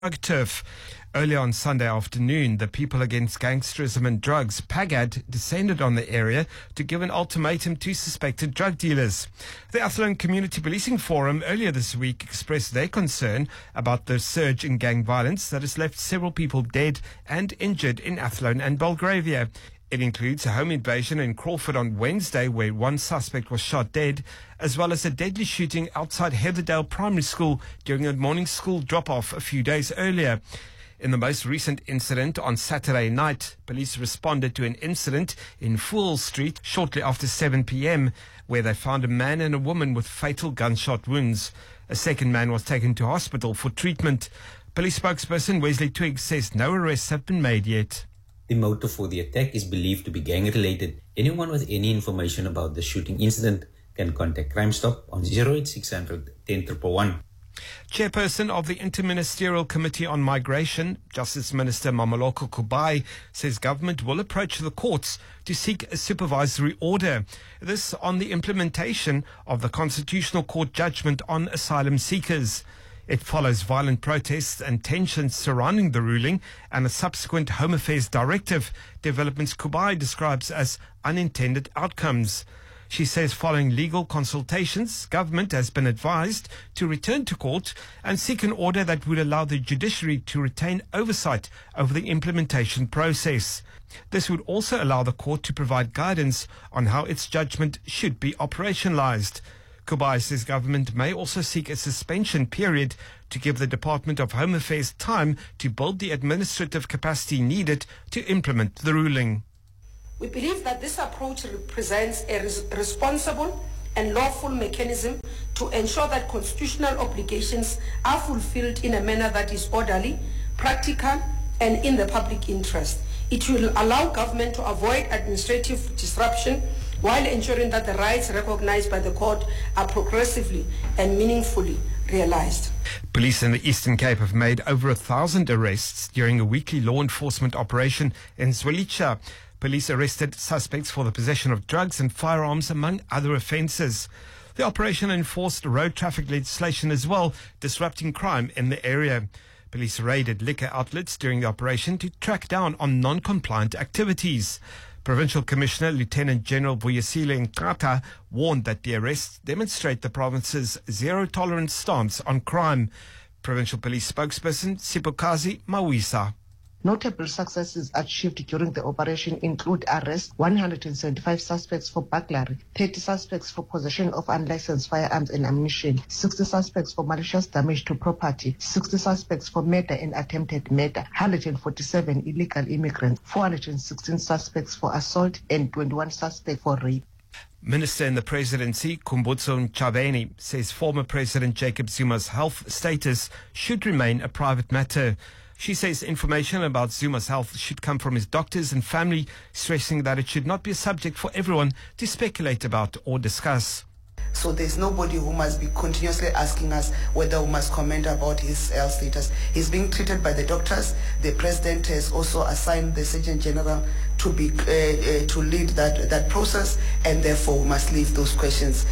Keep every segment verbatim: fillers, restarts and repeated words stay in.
drug turf. Earlier on Sunday afternoon, the People Against Gangsterism and Drugs, PAGAD, descended on the area to give an ultimatum to suspected drug dealers. The Athlone Community Policing Forum earlier this week expressed their concern about the surge in gang violence that has left several people dead and injured in Athlone and Belgravia. It includes a home invasion in Crawford on Wednesday where one suspect was shot dead, as well as a deadly shooting outside Heatherdale Primary School during a morning school drop-off a few days earlier. In the most recent incident on Saturday night, police responded to an incident in Fool Street shortly after seven p.m. where they found a man and a woman with fatal gunshot wounds. A second man was taken to hospital for treatment. Police spokesperson Wesley Twiggs says no arrests have been made yet. The motive for the attack is believed to be gang-related. Anyone with any information about the shooting incident can contact Crime Stop on zero eight six hundred ten one one one. Chairperson of the Interministerial Committee on Migration, Justice Minister Mamoloko Kubai, says government will approach the courts to seek a supervisory order. This on the implementation of the Constitutional Court judgment on asylum seekers. It follows violent protests and tensions surrounding the ruling and a subsequent Home Affairs directive, developments Kubai describes as unintended outcomes. She says following legal consultations, government has been advised to return to court and seek an order that would allow the judiciary to retain oversight over the implementation process. This would also allow the court to provide guidance on how its judgment should be operationalized. Kubai says government may also seek a suspension period to give the Department of Home Affairs time to build the administrative capacity needed to implement the ruling. We believe that this approach represents a res- responsible and lawful mechanism to ensure that constitutional obligations are fulfilled in a manner that is orderly, practical, and in the public interest. It will allow government to avoid administrative disruption while ensuring that the rights recognized by the court are progressively and meaningfully realized. Police in the Eastern Cape have made over a thousand arrests during a weekly law enforcement operation in Zwelitsha. Police arrested suspects for the possession of drugs and firearms, among other offences. The operation enforced road traffic legislation as well, disrupting crime in the area. Police raided liquor outlets during the operation to track down on non-compliant activities. Provincial Commissioner Lieutenant General Vuyisile Nkata warned that the arrests demonstrate the province's zero-tolerance stance on crime. Provincial Police spokesperson Sipokazi Mawisa. Notable successes achieved during the operation include arrest one hundred seventy-five suspects for burglary, thirty suspects for possession of unlicensed firearms and ammunition, sixty suspects for malicious damage to property, sixty suspects for murder and attempted murder, one hundred forty-seven illegal immigrants, four hundred sixteen suspects for assault, and twenty-one suspects for rape. Minister in the Presidency, Khumbudzo Ntshavheni, says former President Jacob Zuma's health status should remain a private matter. She says information about Zuma's health should come from his doctors and family, stressing that it should not be a subject for everyone to speculate about or discuss. So there's nobody who must be continuously asking us whether we must comment about his health status. He's being treated by the doctors. The president has also assigned the Surgeon General to be uh, uh, to lead that that process, and therefore we must leave those questions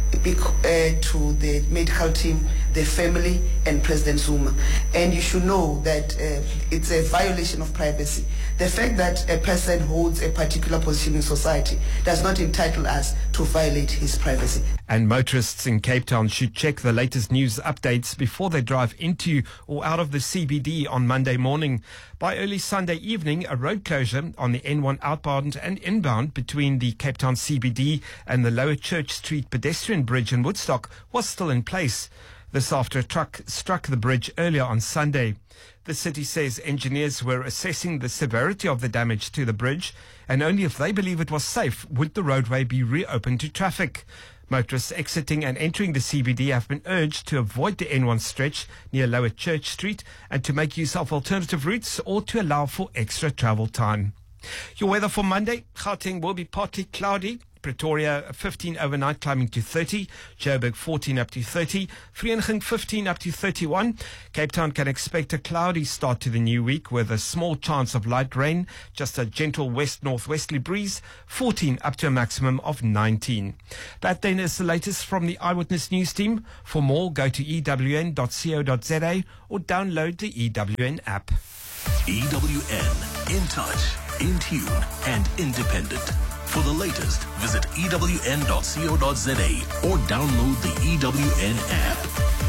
Uh, to the medical team, the family, and President Zuma. And you should know that uh, it's a violation of privacy. The fact that a person holds a particular position in society does not entitle us to violate his privacy. And motorists in Cape Town should check the latest news updates before they drive into or out of the C B D on Monday morning. By early Sunday evening, a road closure on the N one outbound and inbound between the Cape Town C B D and the Lower Church Street pedestrian bridge in Woodstock was still in place. This after a truck struck the bridge earlier on Sunday. The city says engineers were assessing the severity of the damage to the bridge, and only if they believe it was safe would the roadway be reopened to traffic. Motorists exiting and entering the C B D have been urged to avoid the N one stretch near Lower Church Street and to make use of alternative routes or to allow for extra travel time. Your weather for Monday: Gauteng will be partly cloudy. Pretoria fifteen overnight, climbing to thirty. Joburg fourteen up to thirty. Vereeniging fifteen up to thirty-one. Cape Town can expect a cloudy start to the new week with a small chance of light rain, just a gentle west-northwesterly breeze, fourteen up to a maximum of nineteen. That then is the latest from the Eyewitness News team. For more, go to e w n dot co dot z a or download the E W N app. E W N, in touch, in tune, and independent. For the latest, visit e w n dot co dot z a or download the E W N app.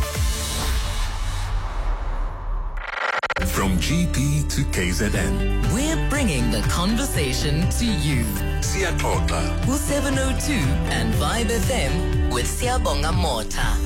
From G P to K Z N, we're bringing the conversation to you. Siyaxoxa, With seven oh two and Vibe F M with Siyabonga Mota.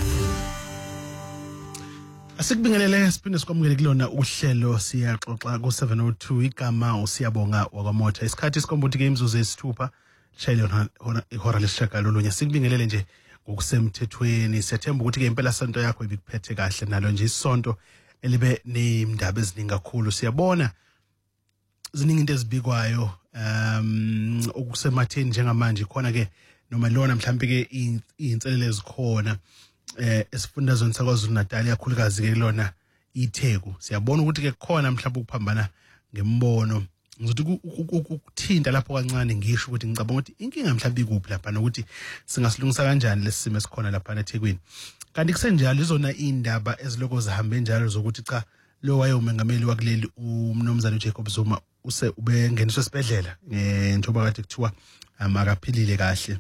Asikubingelele siphinde sikwamukele kulona uhlelo siyaxoxa ku seven oh two igama uSiyabonga wakwamotha. Isikhathi sikomba ukuthi ke imizuzu esithupha shayile ihora lesishagalolunye. Sikubingelele nje ngokusemthethweni. Siyathemba ukuthi ke impela sonto yakho ibikuphethe kahle, nalo nje isonto elibe neindaba eziningi kakhulu. Siyabona ziningi into ezibikwayo um okusematheni njengamanje, khona ke noma lona mhlambe ke izinselele ezikhona eh esifundazweni saKwaZulu Natal, yakhulukazi ke lona iTheku. Siyabona ukuthi ke khona mhlawumbe ukuphambana ngembono, ngizothi ukuthinta lapho kancane, ngisho ukuthi ngicabanga ukuthi inkinga mhlawumbe ikuphi lapha nokuthi singasilungisa kanjani lesimo esikhona lapha eThekwini. Kanti kusenjalo izona indaba eziloko zihambe njalo zokuthi cha lo wayemengameli wakuleli uMnumzane uJacob Zuma use ubengeniswa esibedlela eh njengoba kade kuthiwa amakaphilile kahle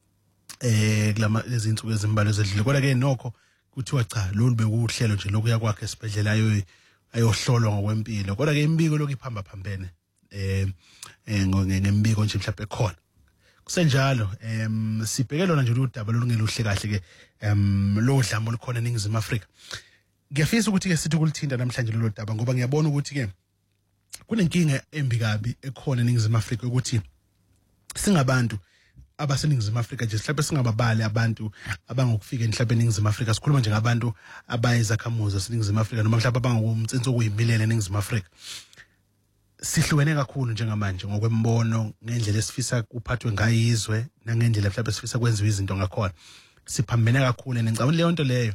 eh kulama lezinsuku ezimbalwa ezedlule. Kodwa ke nokho kuthiwa cha lolu bekuhlelo nje lokuya kwakhe esibedlela ayo ayohlolwa ngokwempilo. Kodwa ke imbiko lokhu iphamba phambene eh ngembiko nje mhlawumbe ekhona. Kusenjalo em sibheke lona nje udaba lolungeluhle kahle ke em lo dlamo likhona eNingizimu Afrika. Ngiyafisa ukuthi ke sithi kulithinta namhlanje lolu daba ngoba ngiyabona ukuthi ke kunenkinga embi kabi ekhona eNingizimu Afrika ukuthi singabantu abaseNingizimu Afrika nje mhlawumbe singababali abantu abangokufika mhlawumbe eNingizimu Afrika. Sikhuluma nje ngabantu abayizakhamuzi eNingizimu Afrika noma mhlawumbe abangokumtsinso okuyimilele eNingizimu Afrika. Sihlukene kakhulu njengamanje ngokwembono, ngendlela esifisa kuphathwe ngayizwe nangendlela mhlawumbe sifisa kwenziwe izinto ngakhona. Siphambene kakhulu nengicabanga leyo nto leyo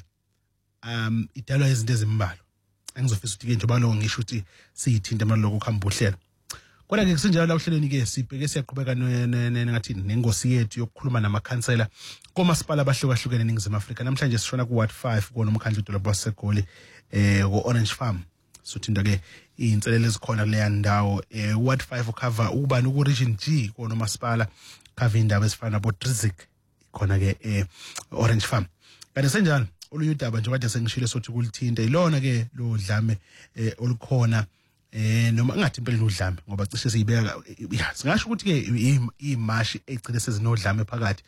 um idalwa izinto ezimbalwa. Engizofisa ukuthi ke njengoba lo ngisho ukuthi siyithinta maloko kuhamba uhlelo. Kodwa ke kusenjalo la uhlelweni ke sibheke siyaqhubeka ngathi nengosi yethu yokukhuluma namakhansela komasipala abahlukahlukene eNingizimu Afrika. Namhlanje sishona ku Ward five kona umkhandlu dolobha waseGoli eh ku Orange Farm. Sothinda ke izinselele ezikhona kuleya ndawo. eh Ward five ucover ubani ku Region G kona umasipala cover indaba ezifana nabo Drizik khona ke eh Orange Farm. Kanti senjalo olunye udaba nje kade sengishilo sothi kulithinta ilona ke lo dlame eh olukhona eh noma ngathi impela udlame ngoba cishe siyibeka singasho ukuthi ke imashi egcine sezinodlame phakathi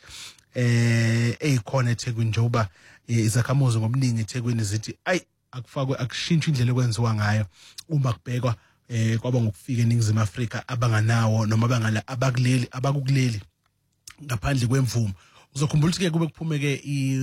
eh eyikhona eThekwini njengoba izakhamuzi ngobuningi eThekwini zithi ayi akufakwe akushintshwe indlela ekwenziwa ngayo uma kubhekwa eh kwaba ngokufika eNingizimu Afrika abanganawo noma abangala abakuleli abakukuleli ngaphandle kwemvumo. Uzokhumbula ukuthi ke kube kuphumeke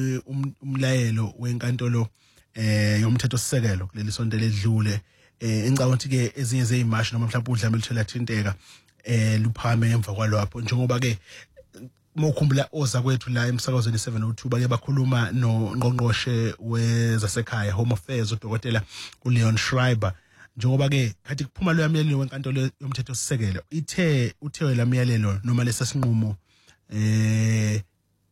umlayelo wenkantolo eh yomthetho sisekelo kuleli sonto ledlule. Eh engicabanga ukuthi ke ezinye zezimashi noma mhlawumbe udlame luthela thinteka eh luphame emva kwalapho njengoba ke mokhumbula oza kwethu la emsakazweni seven oh two bake bakhuluma noNgqongqoshe wezasekhaya Home Affairs uDokotela uLeon Schreiber njengoba ke kathi kuphuma lo yamyalelo wenkantolo yomthetho sisekelo ithe uthe la myalelo noma lesasinqumo eh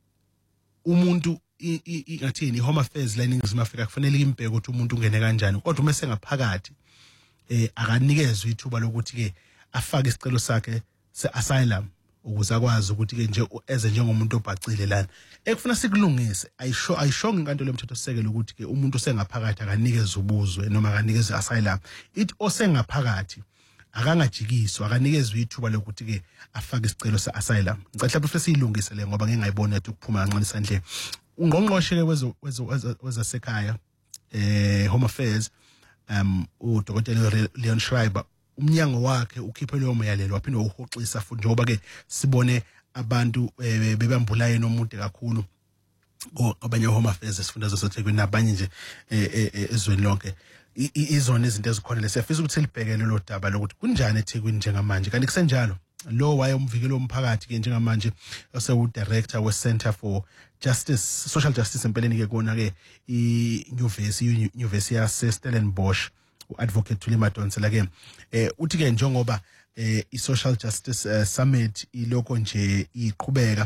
umuntu ingathini iHome Affairs la eNingizimu Afrika kufanele impeke ukuthi umuntu ungene kanjani, kodwa uma sengaphakathi eh akanikezwe ithuba lokuthi ke afake isicelo sakhe se-asylum ukuze akwazi ukuthi ke nje eze njengomuntu obhacile lana ekufuna sikulungise. ayisho ayishonga inkantolo yomthetho sisekelo ukuthi ke umuntu sengaphakathi akanikeze ubuzwe noma akanikeze asylum. Ithi osengaphakathi akangajikiswa akanikezwe ithuba lokuthi ke afake isicelo se-asylum. Ngicela mhlawumbe futhi siyilungise le ngoba ngeke ngayibona ukuthi ukuphuma kancane isandle. Ungqongqoshe ke wezo wezasekhaya eh Home Affairs um uDokotela Leon Schreiber umnyango wakhe ukhiphe leyo myalelo waphinde uhoxisa futhi njengoba ke sibone abantu bebambulaye nomuntu kakhulu abanye Home Affairs esifunda zaseThekwini nabanye nje ezweni lonke. Izona izinto ezikhona lesiyafisa ukuthi libhekele lo daba lokuthi kunjani eThekwini njengamanje. Kanti kusenjalo lo wayomvikelo womphakathi ke njengamanje osewu director we Center for Justice Social Justice empeleni ke kona ke inyuvesi University yase Stellenbosch uadvocate Thuli Madonsela ke eh uthi ke njengoba eh i-social justice uh, summit iloko nje iqhubeka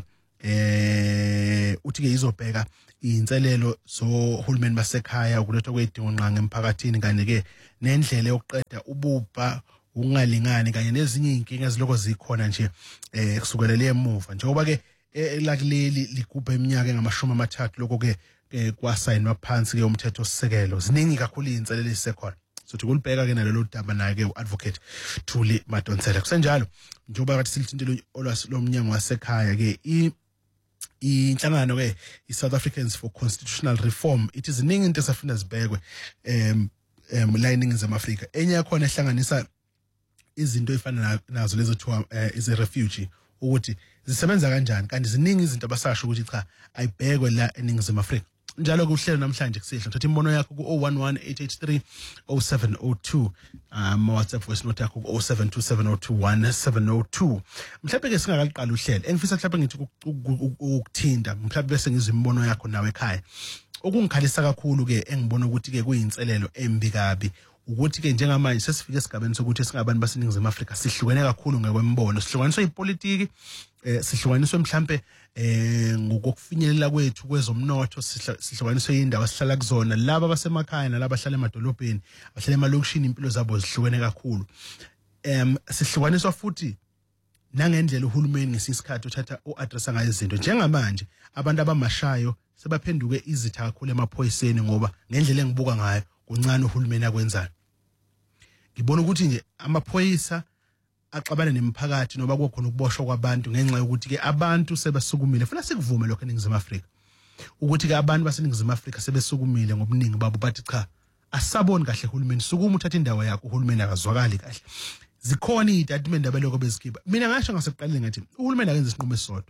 eh uthi ke izobheka inselelo so hulumeni basekhaya ukulethwa kwedingonqanga emphakathini kanye ke nendlela yokuqeda ubupha ungalingani kanye nezinye inkinga eziloko zikhona nje eh kusukela le emuva njengoba ke lakuleli ligubha eminyaka engamashumi amathathu lokho ke kwasayinwa phansi ke umthetho osisekelo ziningi kakhulu inselelo ezisekhona so kulibheka ke nalelo daba naye ke uadvocate Thuli Madonsela kusenjalo njengoba kathi silithintelo olwasi lomnyango wasekhaya ke i inhlangano ke iSouth Africans for Constitutional Reform it is iningi into esafuna zibhekwe em em lining zamaAfrika enye yakhona ehlanganisa izinto efana nazo lezo thiwa is a refugee ukuthi zisebenza kanjani kanti ziningi izinto abasasho ukuthi cha ayibhekwe la eningizimu Afrika njalo kuhlelo namhlanje kusihle uthatha imbono yakho ku zero one one eight eight three zero seven zero two um WhatsApp voice note yakho ku zero seven two seven zero two one seven zero two mhlawumbe ke singakaqala uhlelo engifisa mhlawumbe ngithi ukuthinda mhlawumbe bese ngizwe imbono yakho nawe ekhaya okungikhalisa kakhulu ke engibona ukuthi ke kuyinselelo embi kabi ukuthi ke njengamanje sesifike esigabeni sokuthi singabantu baseningizimu Afrika sihlukene kakhulu ngekwembono sihlukaniswe ipolitiki eh sihlukaniswe mhlambe eh ngokufinyelela kwethu kwezomnotho sihlukaniswe indawo sihlala kuzona laba basemakhaya nalaba abahlala emadolobheni abahlala emalokishini impilo zabo zihlukene kakhulu em sihlukaniswa futhi nangendlela uhulumeni ngesisikhathi uthatha uaddressa ngayo izinto njengamanje abantu abamashayo sebaphenduke izitha kakhulu emaphoyiseni ngoba ngendlela engibuka ngayo kuncane uhulumeni akwenzayo ngibona ukuthi nje amaphoyisa axabana nemphakathi noba kukhona ukuboshwa kwabantu ngenxa yokuthi ke abantu sebesukumile futhi sikuvume lokho eningizimu Afrika ukuthi ke abantu baseningizimu Afrika sebesukumile ngobuningi babo bathi cha asaboni kahle uhulumeni sukuma uthatha indawo yakho uhulumeni akazwakali kahle zikhona izitatimende abeloko bezikhipha mina ngasho ngasekuqaleni ngathi uhulumeni akenze isinqumo esisodwa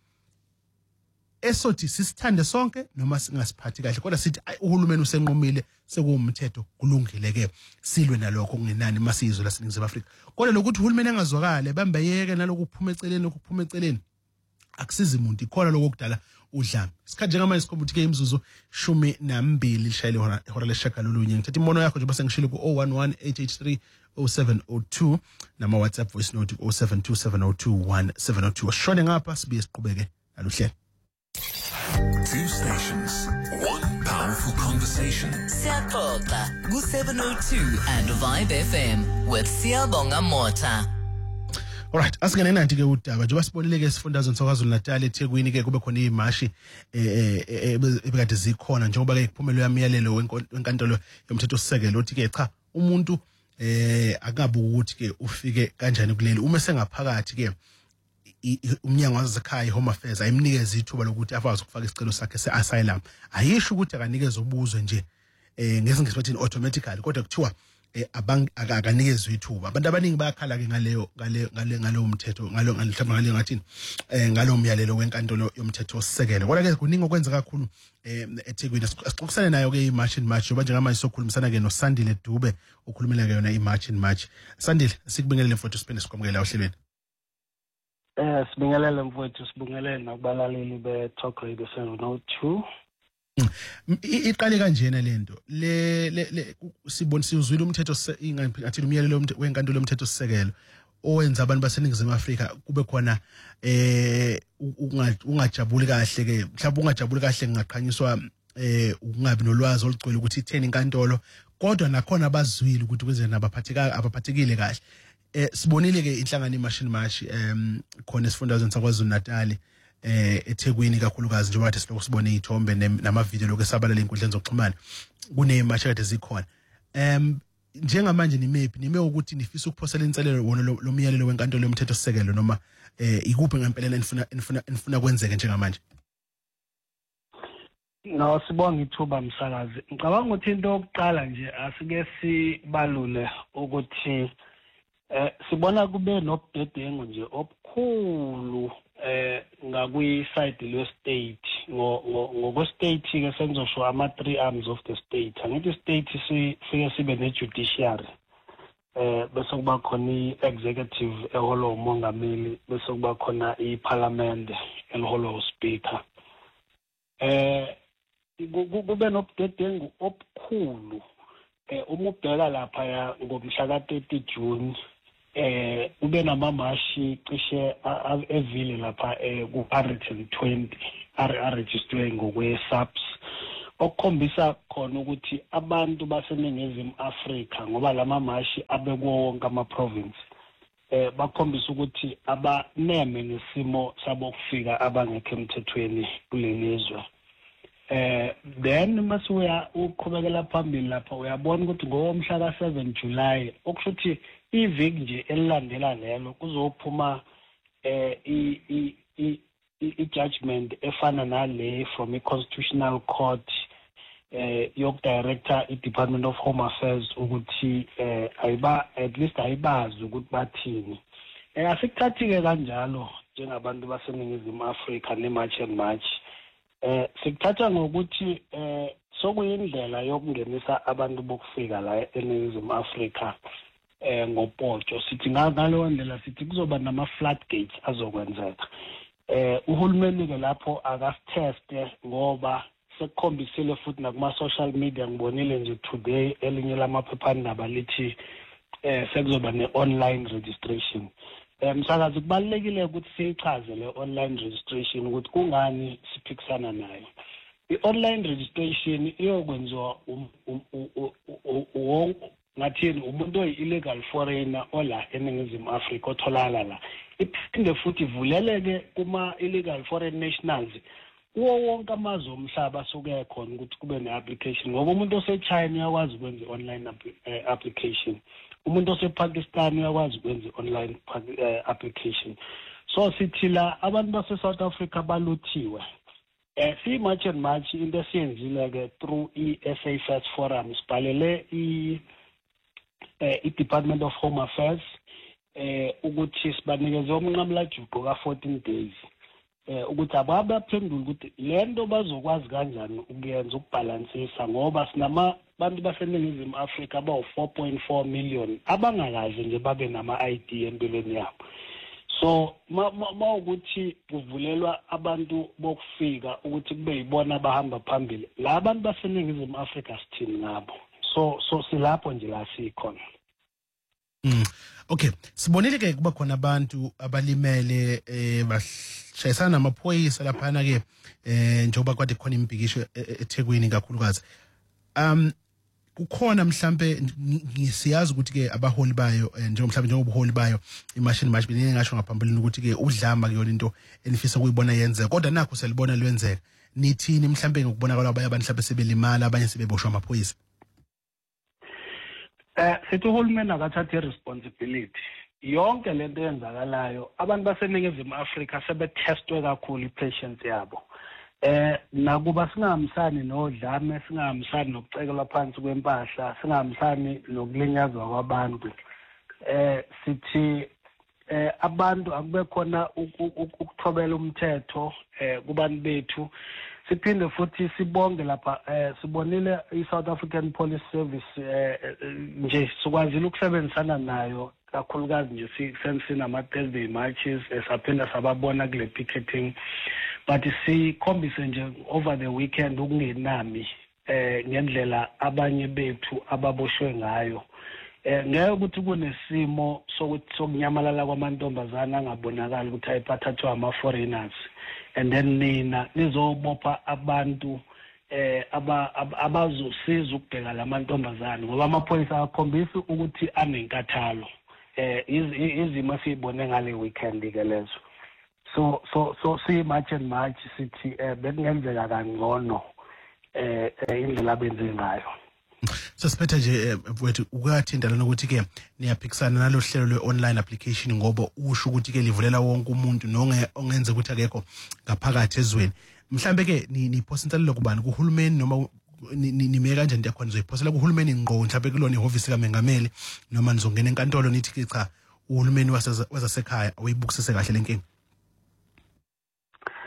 esothi sisithande sonke noma singasiphathi kahle kodwa sithi uhulumeni usenqumile sekuwumthetho kulungile ke silwe nalokho kungenani masizwe laseningizimu Afrika kodwa lokuthi uhulumeni angazwakale bambeyeke naloku kuphuma eceleni lokuphuma eceleni akusizi umuntu ikhona lokudala udlame isikhathi njengamanje sikhomba ukuthi ke imzuzu shumi nambili lishayile ihora leshagalolunye ngithatha imbono yakho nje base ngishilo ku zero one one eight eight three zero seven zero two nama WhatsApp voice note zero seven two seven zero two one seven zero two ashone ngapha sibiye siqhubeke naluhlelo. Two stations, one powerful conversation. Siyaxoxa ku seven oh two and Vibe F M with Siyabonga Mota. Alright, asingene nanti ke udaba njengoba sibonile ke sifundazwe eSokwazulu Natal eThekwini ke kube khona imashi eh ebekade zikhona njengoba ke kuphumelo yamiyalelo wenkantolo yomthetho osisekelo uthi ke cha umuntu eh akabe ukuthi ke ufike kanjani kuleli uma sengaphakathi ke umnyango wasekhaya Home Affairs ayimnikeza ithuba lokuthi afaze ukufaka isicelo sakhe seasylum ayisho ukuthi akanikeze ubuzwe nje eh ngesingisi bathini automatically kodwa kuthiwa abang akanikezwe ithuba abantu abaningi bayakhala ke ngaleyo ngale ngale ngalo umthetho ngalo mhlawumbe ngale ngathini eh ngalo myalelo wenkantolo yomthetho osisekelo kodwa ke kuningi okwenza kakhulu eh eThekwini sixoxisana nayo ke iMarch and March njengoba njengamanje sokhulumisana ke noSandile Dube ukhulumela ke yona iMarch and March Sandile sikubingelele mfowethu siphinde sikwamukela ohlelweni. Eh sibingelele mfowethu sibingelele nakubalaleli be-Talk Radio seven oh two. Iqale kanjena lento le le sibona sizwile umthetho ngathi umyalelo wenkantolo yomthetho osisekelo owenza abantu baseningizimu Afrika kube khona eh ungajabuli kahle ke mhlawumbe ungajabuli kahle ngaqhanyiswa eh ungabi nolwazi olugcwele ukuthi itheni inkantolo kodwa nakhona abazwile ukuthi kwenze nabaphatheka abaphathekile kahle. Eh sibonile ke inhlangano iMachine March em khona esifundazweni saKwaZulu Natal eh eThekwini kakhulukazi njengoba bathi siloko sibone izithombe nama video lokho esabalala inkundleni zokuxhumana kune match kade zikhona em njengamanje nimephi nime ukuthi nifisa ukuphosela inselelo wona lo myalelo wenkantolo yomthetho osisekelo noma eh ikuphi ngempela enifuna enifuna enifuna kwenzeke njengamanje. No sibonga ithuba msakazi ngicabanga ukuthi into yokuqala nje asike sibalule ukuthi eh sibona kube nobudedengo nje obukhulu eh ngakwi side le state ngo ngoko state ke senzosho ama three arms of the state angithi state sifike sibe ne judiciary eh bese kuba khona i-executive eholo umongameli, bese kuba khona i-parliament eliholo speaker. Eh kube nobudedengu obukhulu eh uma ubheka lapha ya ngomhla ka thirty June eh ube namamashi cishe evile lapha ku one hundred twenty are-registered ngokwe-subs, okukhombisa khona ukuthi abantu baseNingizimu Afrika ngoba lamamashi abekuwo wonke ama-province eh bakhombisa ukuthi abaneme nesimo sabo kufika abangekho emthethweni kulelizwe. Eh then masuya uqhubekela phambili lapha uyabona ukuthi ngomhla ka seven July okusho ukuthi iviki nje elilandela lelo kuzophuma eh i i i-judgment efana nale from i-Constitutional Court eh yok director i-Department of Home Affairs ukuthi eh ayiba at least ayibazi ukuthi bathini. Eh asikuthathi-ke kanjalo njengabantu baseNingizimu Afrika ne-March and March. Eh sikuthatha ngokuthi eh sokuyindlela yokungenisa abantu bokufika la eNingizimu Afrika eh ngopotsho. Sithi ngaleyo ndlela sithi kuzoba nama floodgates azokwenzeka. Eh uhulumeni ke lapho akasiteste ngoba sekukhombisile futhi nakuma social media ngibonile nje today elinye lamaphephandaba lithi eh sekuzoba ne-online registration. Eh msakazi kubalekile ukuthi siyichaze le online registration ukuthi kungani siphikisana nayo. I-online registration iyokwenziwa ngathini umuntu oyi-illegal foreigner ola eNingizimu Afrika otholakala la. Iphinde futhi ivuleleke kuma-illegal foreign nationals kuwo wonke amazwe omhlaba asuke khona ukuthi kube ne-application ngoba umuntu ose-China uyakwazi ukwenza i-online application, umuntu ose-Pakistan uyakwazi ukwenza i-online application. So sithi la abantu base-South Africa baluthiwe. Eh si March and March into esiyenzile-ke through i-S A F S forum sibhalele i eh i-Department of Home Affairs eh ukuthi sibanikeze umnqamla juqu ka fourteen days eh ukuthi ababaphendula ukuthi lento bazokwazi kanjani ukuyenza ukubalansisa ngoba sinama bantu baseNingizimu Afrika abawu four point four million abangakaze nje babe nama I D empilweni yabo. So ma ukuthi kuvulelwa abantu bokufika ukuthi kube yibona abahamba phambili la abantu baseNingizimu Afrika sithini ngabo. So so silapho nje la sikhona. Mm. Okay, sibonile ke kuba khona abantu abalimele eh bashayisana namaphoyisa laphana ke eh njoba kwade khona impikisho eThekwini kakhulukazi. Um kukhona mhlambe ngisiyazi ukuthi ke abaholi bayo njengoba mhlambe njengobuholi bayo imashini match benene ngasho ngaphambilini ukuthi ke udlama kuyona into enifisa ukuyibona yenzeka kodwa nakho selibona lwenzeka. Nithini mhlambe ngokubonakala abanye abantu mhlambe sebelimala abanye sebeboshwa amaphoyisa? Eh sithi uhulumeni akathathe responsibility yonke lento eyenzakalayo. Abantu baseNingizimu Afrika sebetestwe kakhulu i-patience yabo. Eh nakuba singahambisani nodlame, singahambisani nokucekelwa phansi kwempahla, singahambisani nokulinyazwa kwabantu. Eh sithi eh abantu akube khona ukuthobela umthetho eh kubantu bethu. Siphinde futhi sibonge lapha eh sibonile i-South African Police Service eh nje sikwazile ukusebenzisana nayo kakhulukazi nje sisensina ama Thursday marches esaphinda sababona kule picketing, but sikhombise nje over the weekend ukungenami eh ngendlela abanye bethu ababoshwe ngayo. Eh ngeke ukuthi kunesimo sokuthi sokunyamalala kwamantombazana angabonakala ukuthi ayiphathathwa ama foreigners and then nina nizobopha abantu eh abazosiza ukubheka lamantombazana ngoba amaphoyisa akhombisa ukuthi anenkathalo eh izimo sibone ngale weekend ke lezo. So so so si March and March sithi eh bekungenzeka kangcono eh indlela abenze ngayo. So siphetha nje mfowethu ukathinta lana ukuthi ke niyaphikisana nalo hlelo lwe-online application ngoba usho ukuthi ke livulela wonke umuntu nonge ongenze ukuthi akekho ngaphakathi ezweni. Mhlambe ke niphosinselelo kubani kuhulumeni noma nimeke kanjani into yakhona zoyiphosela kuhulumeni ngqo mhlambe kulona ihhovisi kaMengameli noma nizongena enkantolo nithi ke cha uhulumeni wazasekhaya uyibukisise kahle lenkinga?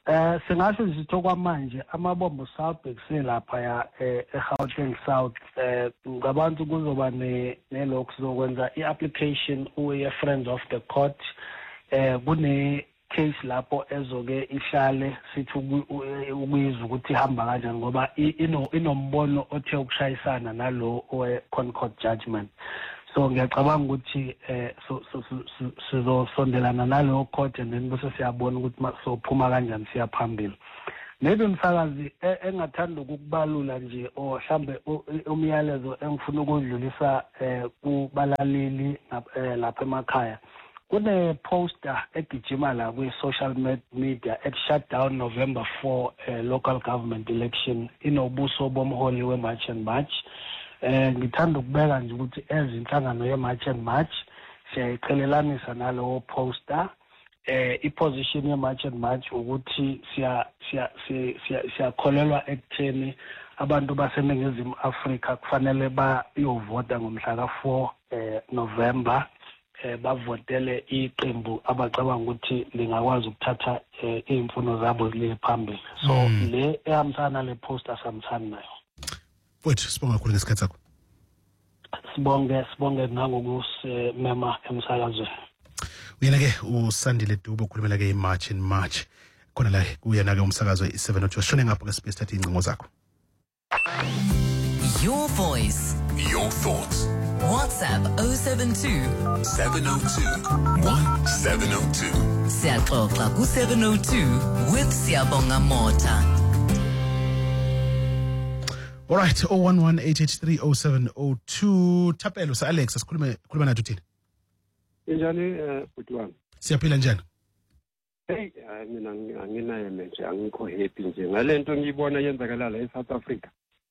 Eh singasho nje sithokwa manje amabombo Southbank selapha ya eGauteng South eh ngabantu kuzoba ne nelokho sizokwenza iapplication uye friends of the court eh kune case lapho ezoke ihlale sithi ukuyizwa ukuthi ihamba kanjani ngoba inombono othe ukushayisana nalo owe concord judgment. So ngiyacabanga ukuthi eh sizosondelana nalo court and then bese siyabona ukuthi sophuma kanjani siya phambili. Maybe msakazi engathanda ukukubalula nje o mhlambe umyalezo engifuna ukudlulisa eh kubalaleli lapha emakhaya. Kune poster egijima la kwi social media at shut down November fourth uh, local government election inobuso bomholi we March and March. Eh ngithanda ukubeka nje ukuthi ezinhlangano ye March and March siyayiqhelelanisa nalowo poster. Eh iposition ye March and March ukuthi siya siya siyakholelwa ekutheni abantu baseNingizimu Afrika kufanele bayovota ngomhla ka four eh November. Eh bavotele iqembu abacabanga ukuthi lingakwazi ukuthatha imfuno zabo zile phambili. So le ehambisana le poster samthana nayo. Futhi sibonga kakhulu ngesikhathi sakho. Sibonge sibonge nangokusimema emsakazweni. Uyena ke uSandile Dubo ukhulumela ke iMarch and March. Khona la kuyena ke umsakazo i-seven oh two shone ngapho ke space thatha ingcingo zakho. Your voice, your thoughts. WhatsApp oh seven two, seven oh two, one seven oh two. Siyaxoxa ku seven oh two with Siyabonga Mota. All right, oh one one eight eight three oh seven oh two. Thapelo sa Alex sikhulume khuluma nathi uthini? Njani eh futhi wami? Siyaphila njani? Hey, mina anginaye manje angikho happy nje ngalento ngiyibona yenzakala la eSouth Africa.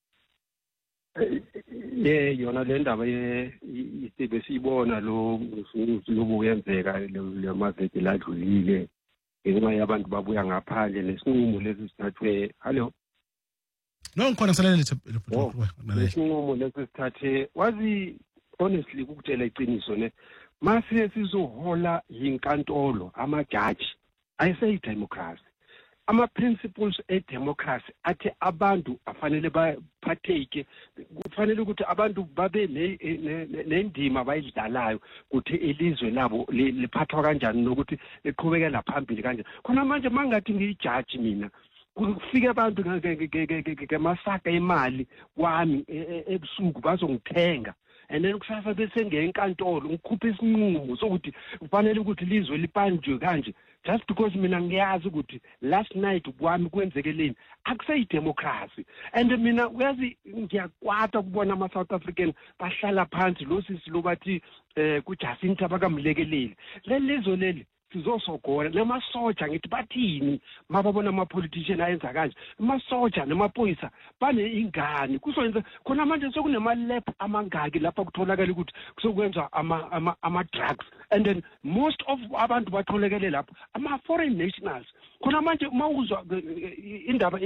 Yeah, yona le ndaba ye isibe sibona lo lokuyenzeka le maveki ladlulile ngenxa yabantu babuya ngaphandle nesinqumo lesi sithathwe. Hello. No ngikhona ngisalele le nesinqumo lesi sithathe wazi honestly ukutshela iqiniso ne mase sizohola yinkantolo amajaji ayisay democracy. Ama principles e democracy athi abantu afanele ba partake kufanele ukuthi abantu babe nendima bayidlalayo ukuthi elizwe labo liphathwa kanjani nokuthi liqhubekela phambili kanjani. Khona manje mangathi ngiyijudge mina kufika abantu ngemasaka imali kwami ebusuku bazongithenga and then kusasa bese ngenkantolo ngikhupha isinqumo sokuthi kufanele ukuthi lizwe lipanjwe kanje just because mina ngiyazi ukuthi last night kwami kwenzekeleni akuseyi democracy. And mina uyazi ngiyakwata kubona ama South African bahlala phansi lo sisi lo bathi eh ku Jacinta bakamlekeleli le lizwe leli sizosogola nemasoja ngithi bathini mababona ama politician ayenza kanje amasoja nemapolisa bane ingane kusoyenza khona manje sokunema lab amangaki lapha kutholakala ukuthi kusokwenza ama ama, ama drugs and then most of abantu batholakele lapha ama foreign nationals. Khona manje mawuzwa indaba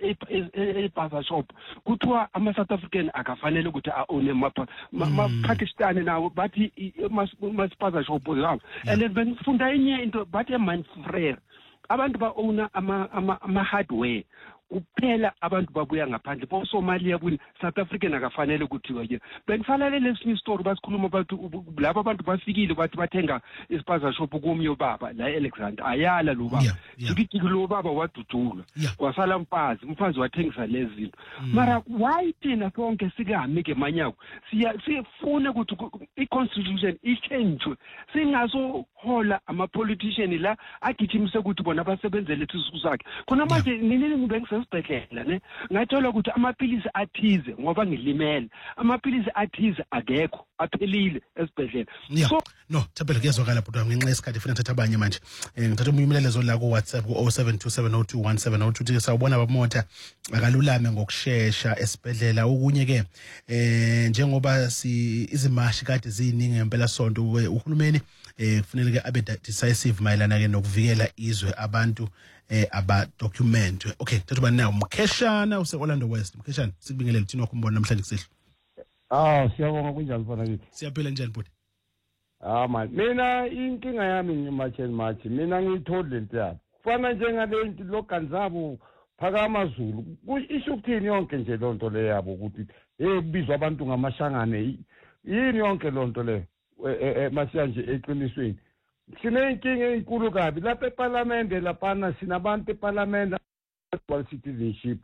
e-buzzer shop kuthiwa ama South African akafanele ukuthi aone ma Pakistan nawo bathi mas buzzer shop yabo and then benifunda enye into bathi mind free abantu ba owner ama ama hardware kuphela abantu babuya ngaphandle bo Somalia kuni South African akafanele ukuthiwa nje bengifanele lesinye story basikhuluma abantu labo abantu bafikile bathi bathenga ispaza shop kumyo baba la Alexander ayala lo baba sikithi lo baba wadudula wasala mfazi mfazi wathengisa lezi zinto mara why thina sonke sikami ke manyako siyafuna ukuthi i-constitution ichange singaso hola ama politician la agijimise ukuthi bona basebenzele isizwe sakhe khona manje nini ngibengise sibhekela ne ngathola ukuthi amaphilisi athize ngoba ngilimele amaphilisi athize akekho aphelile esibhedlela. So no Thapelo kuyazwakala bhuti ngenxa yesikhathi ufuna thatha abanye manje ngithatha umyumelezo la ku WhatsApp ku oh seven two seven oh two one seven oh two uthi sawubona babamota akalulame ngokusheshsha esibhedlela okunye ke eh njengoba si izimashi kade ziningi ngempela sonto uhulumeni eh kufanele ke abe decisive mayelana ke nokuvikela izwe abantu eh aba document. Okay thatha bani nawo Mkheshana use Orlando West. Mkheshana sikubingelele thina ukumbona namhlanje kusehlo. Ah siyabonga kunjani mfana kithi. Siyaphila njani bhuti? Ah man mina inkinga yami ngimathe mathi mina ngiyithola lento yakhe Fana njengalento loganzabo phakama Zulu. Isho ukuthini yonke nje lonto le yabo ukuthi hey kubizwa abantu ngamashangane. Yini yonke lonto le masanje eqinisweni. Sinenkinga enkulu kabi lapha eParliament lapha sinabantu eParliament dual citizenship.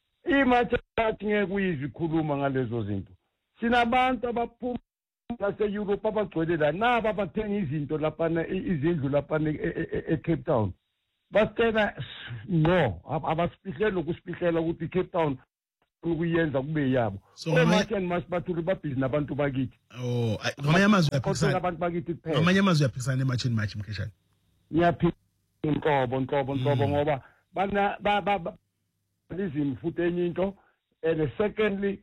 Imachathi ngeke kuyizikhuluma ngalezo zinto. Sinabantu abaphuma lase Europe abagcwele la naba bathenga izinto lapha izindlu lapha eCape Town. Basicela no abasiphihlela ukusiphihlela ukuthi iCape Town ukuyenza kube yabo. So manje masibathuli babhizi nabantu bakithi. Oh, ngamanye amazwi uyaphikisana nabantu bakithi kuphela. Ngamanye amazwi uyaphikisana ematchini match Mkheshana. Ngiyaphika inhlobo inhlobo inhlobo ngoba bana ba lizimi futhi enye into and secondly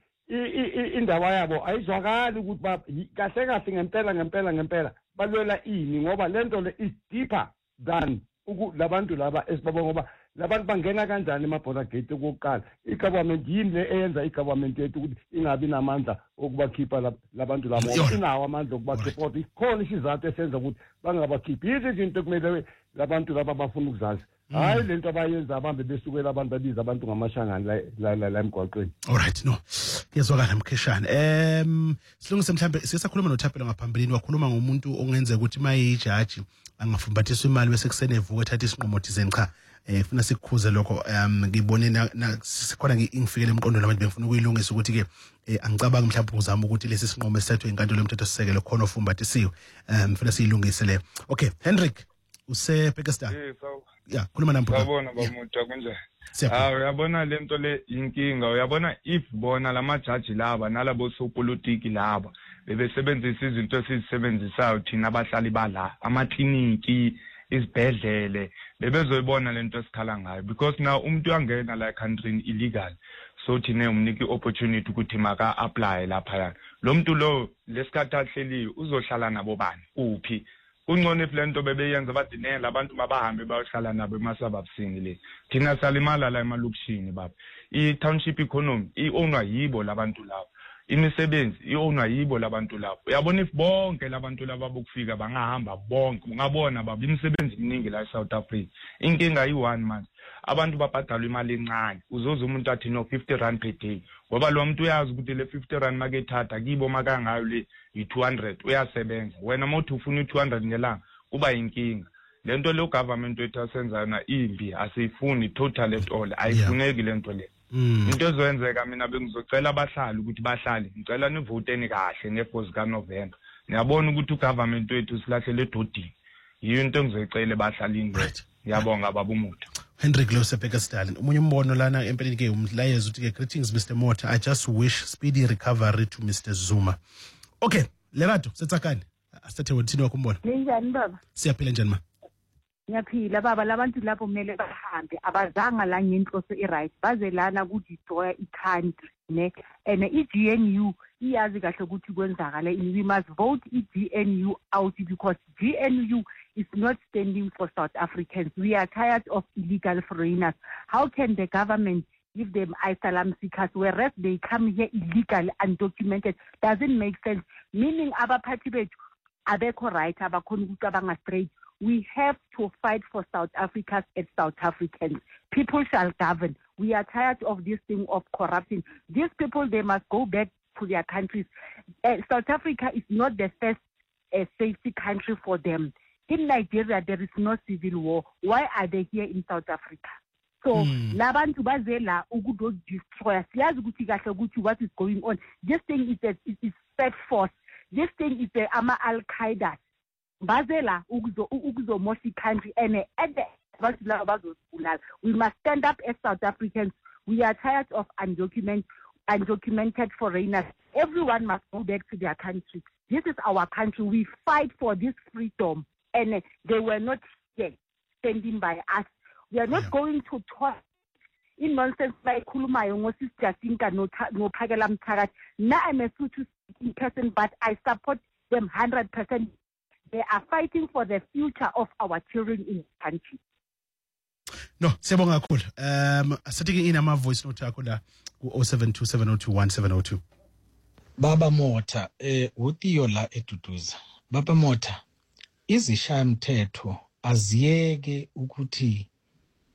indaba yabo ayizwakali ukuthi ba kahle kahle ngempela ngempela ngempela balwela ini ngoba lento le is deeper than labantu laba esibaba ngoba labantu bangena kanjani emabhoda gate kokuqala igovernment yini le eyenza igovernment yethu ukuthi ingabi namandla okubakhipha labantu labo inawo amandla okuba support ikhona isizathu esenza ukuthi bangabakhiphi izinto kumele labantu laba bafuna ukuzazi hayi lento abayenza abambe besukela abantu abiza abantu ngamashangana la la la emgwaqweni. All right, no kuyezwakala Mkheshana. Em silungise mhlambe sisakhuluma noThapelo ngaphambilini wakhuluma ngomuntu ongenza ukuthi mayijaji angafumbathiswa imali bese kusene evuka ethatha isinqumo thizeni cha eh kufuna sikukhuze lokho um ngibone na sikhona ngifikele emqondweni labantu bengifuna ukuyilungisa ukuthi ke angicabanga mhlawumbe uzama ukuthi lesi sinqumo esithethwe inkantolo yomthetho sisekelo khona ofumbathisiwe um mfuna siyilungise le. Okay, Hendrik use Pakistan. Eh so yeah khuluma nampo. Uyabona bamuntu akunje. Ah uyabona lento le inkinga uyabona if bona lamajaji laba nalabo sopolitiki laba bebesebenzisa izinto esizisebenzisayo thina abahlali bala amakliniki isibhedlele bebezoyibona lento esikhala ngayo because now umuntu uyangena la country illegal so thina umniki opportunity ukuthi maka apply lapha yana lo muntu lo lesikhathi ahleli uzohlala nabo bani uphi kungcono if lento bebeyenza bathi ne labantu mabahambe bayohlala nabo emasababusini le thina salimala la emalokishini baba I township economy ionwa yibo labantu labo imisebenzi ionwa yibo labantu labo uyabona if bonke labantu laba bokufika bangahamba bonke ungabona baba imisebenzi eminingi la eSouth Africa inkinga yi-one month abantu babhadalwa imali encane uzoza umuntu athi no fifty rand per day ngoba lo muntu uyazi ukuthi le fifty rand makethatha kibo makangayo le yi-two hundred uyasebenza wena mothi ufuna i-two hundred ngelanga kuba inkinga lento le government wethu asenza na imbi asiyifuni total at all ayifuneki lento le into ezoyenzeka mina bengizocela abahlali ukuthi bahlale ngicela nivoteni kahle nefozi kaNovember niyabona ukuthi ugovernment wethu silahlele edodini yiyo into engizoyicela bahlalini ngiyabonga baba umuntu. Hendrik Lose Pakistan umunye umbono lana empeleni ke umlayezo uthi ke greetings Mister Mota, I just wish speedy recovery to Mister Zuma. Okay Lerato setsakani asithe wethini wakumbona njani baba siyaphila njani ma ngiyaphila baba labantu lapho kumele bahambe abazanga la ngenhloso eright baze lana ukudestroy i-country ne and i-G N U iyazi kahle ukuthi kwenzakala we must vote i-G N U out because G N U is not standing for South Africans. We are tired of illegal foreigners. How can the government give them asylum seekers whereas they come here illegal, undocumented? Doesn't make sense. Meaning our party abeko right abakhona ukucabanga straight. We have to fight for South Africans and South Africans. People shall govern. We are tired of this thing of corruption. These people, they must go back to their countries. Uh, South Africa is not the first uh, safety country for them. In Nigeria, there is no civil war. Why are they here in South Africa? So, labantu bazela ukudo destroy. Siyazi ukuthi kahle ukuthi what is going on. This thing is a it is set force. This thing is a ama Al Qaeda. Bazela ukuzo ukuzo moshi country and at the we must stand up as South Africans. We are tired of undocumented undocumented foreigners. Everyone must go back to their country. This is our country. We fight for this freedom. And they were not here standing by us. We are not yeah. going to talk in nonsense like Kulumayo, Moses Jacinta, no Pagala Mtarat. Now I'm a Sutu person, but I support them one hundred percent. They are fighting for the future of our children in the country. No, siyabonga kakhulu. Um, asitike in ama voice note akho la ku oh seven two seven oh two one seven oh two. Baba Mota, eh utiyo la eduduza. Baba Mota, izishayamthetho aziyeke ukuthi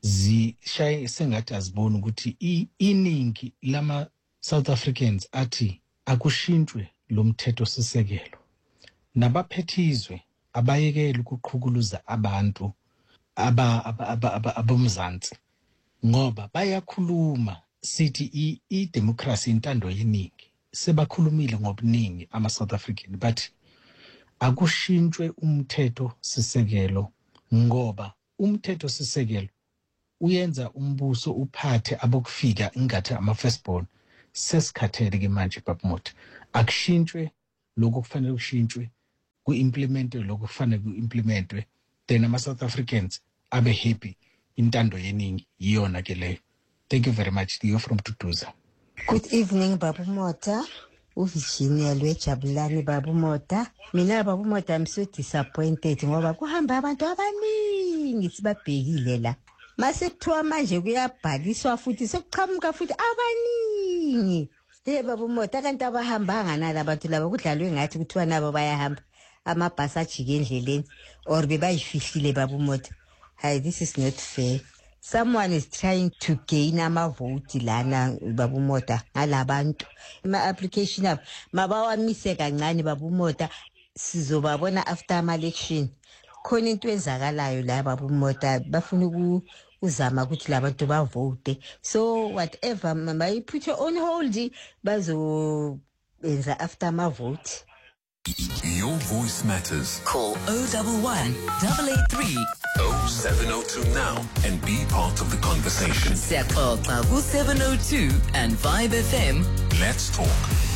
zishaye sengathi azibona ukuthi iningi lama South Africans athi akushintshwe lo mthetho sisekelo nabaphethizwe abayekela ukuqhukuluza abantu aba abomzansi ngoba bayakhuluma sithi i-democracy intando yeningi sebakhulumile ngobuningi ama South African but akushintshwe umthetho sisekelo ngoba umthetho sisekelo uyenza umbuso uphathe abokufika ingathi ama firstborn sesikhathele ke manje babamota akushintshwe lokho kufanele kushintshwe ku-implement lokho kufanele ku-implementwe then ama South Africans abe happy intando yeningi yiyona ke leyo. Thank you very much. Theo from Tutuza. Good evening babamota. uVirginia lwejabulani babamota. Mina babamota I'm so disappointed ngoba kuhamba abantu abaningi sibabhekile la. Mase kuthiwa manje kuyabhaliswa futhi sokuqhamuka futhi abaningi. Eh babamota kanti abahambanga nala bantu laba kudlalwe ngathi kuthiwa nabo bayahamba amabhasi ajike endleleni or bebayifihlile babamota. Hi, this is not fair. Someone is trying to gain ama vote lana babamota ngalabantu. Ma application up mabawamise kancane babamota sizobabona after ama election. Khona into ezakalayo la babamota bafuna ukuzama ukuthi labantu ba vote. So whatever mama you put on hold bazo enza after ama vote. Your voice matters. Call oh one one, eight eight three, oh seven oh two now and be part of the conversation. Siyaxoxa ku seven oh two and Vibe F M. Let's talk.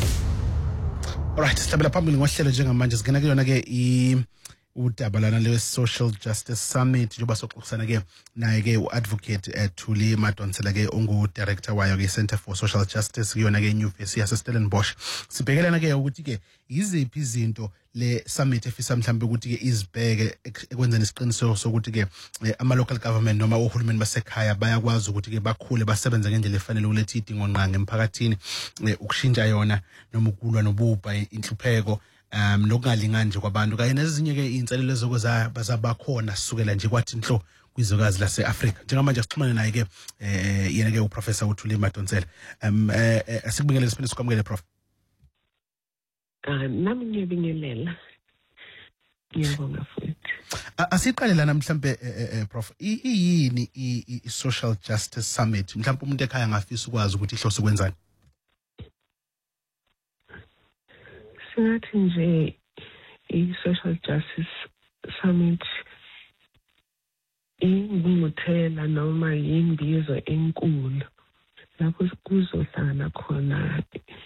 Alright, sihlabela phambili ngohlelo njengamanje singena kuyona ke i udabalana le Social Justice Summit njoba soxoxisana ke naye ke uadvocate uh, Thuli Madonsela ke ongu director wayo ke Center for Social Justice kuyona ke University yase Stellenbosch. Sibhekelana ke ukuthi ke iziphi izinto le summit efisa mhlambe ukuthi ke izibheke ekwenzeni isiqiniseko sokuthi ke ama local government noma uhulumeni basekhaya bayakwazi ukuthi ke bakhule basebenze ngendlela efanele ukuletha idingo nqange emphakathini ukushintsha yona noma ukulwa nobubha inhlupheko um nokungalingani nje kwabantu kanye nezinye ke inselelo ezokuza bazabakhona sukela nje kwathi inhlo kwizokazi lase-Afrika njengamanje sixhumane naye ke eh yena ke uprofessor uThuli Madonsela um eh asikubingelele siphinde sikwamukele prof. Ah nami ngiyabingelela ngiyabonga futhi asiqale lana mhlambe prof iyini i-Social Justice Summit mhlambe umuntu ekhaya ngafisa ukwazi ukuthi ihlose kwenzani. Singathi nje i-Social Justice Summit ingumuthela noma yimbizo enkulu lapho kuzohlangana khona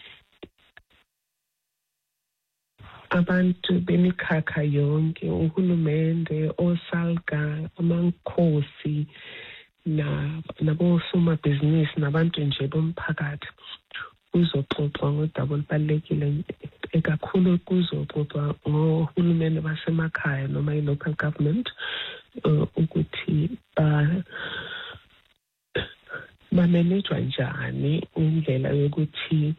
abantu bemikhakha yonke uhulumende osalga amankosi na nabosoma business nabantu nje bomphakathi kuzoxoxwa ngodaba olubalulekile ekakhulu kuzoxoxwa ngohulumeni basemakhaya noma i-local government ukuthi ba bamanejwa njani indlela yokuthi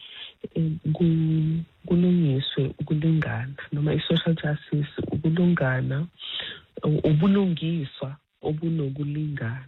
kulungiswe ukulingana noma i-social justice ukulungana ubulungiswa obunokulingana.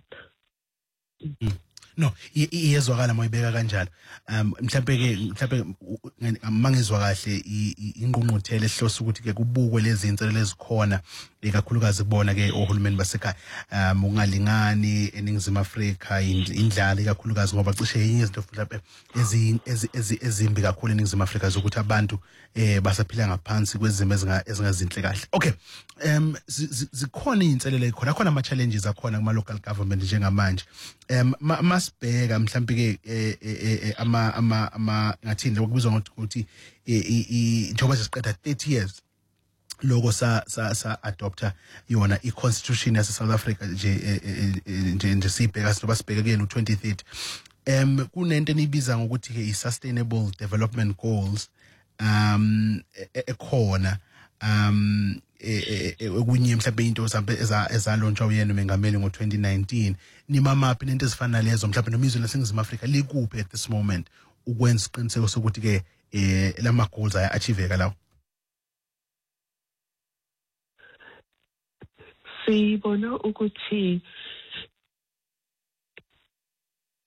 No iyezwakala moyibeka kanjalo um mhlambe ke mhlambe mangizwa kahle ingqungquthela ehlosa ukuthi ke kubukwe lezi inselelo ezikhona ikakhulukazi kubona ke ohulumeni basekhaya um ungalingani eningizimu Afrika indlala ikakhulukazi ngoba cishe yinye izinto mhlambe ezimbi kakhulu eningizimu Afrika zokuthi abantu eh basaphila ngaphansi kwezimo ezingazinhle kahle. Okay, um zikhona izinselelo ezikhona khona ama challenges akhona kuma local government njengamanje um masibheka mhlambe ke ama ama ama ngathini lokubizwa ngokuthi njengoba siqeda thirty years logo sa sa sa adopta yona i-constitution yase South Africa nje nje nje sibheka siloba sibheka ke no twenty thirty um kunento enibiza ngokuthi ke i-sustainable development goals um ekhona um ekunye mhlawumbe into mhlawumbe ezalontsha uyena umengameli ngo twenty nineteen nimamaphi nento ezifana lezo mhlawumbe nomizwe laseNingizimu Afrika likuphi at this moment ukwenza isiqiniseko sokuthi ke eh lama goals aya achieveka lawo. Sibona ukuthi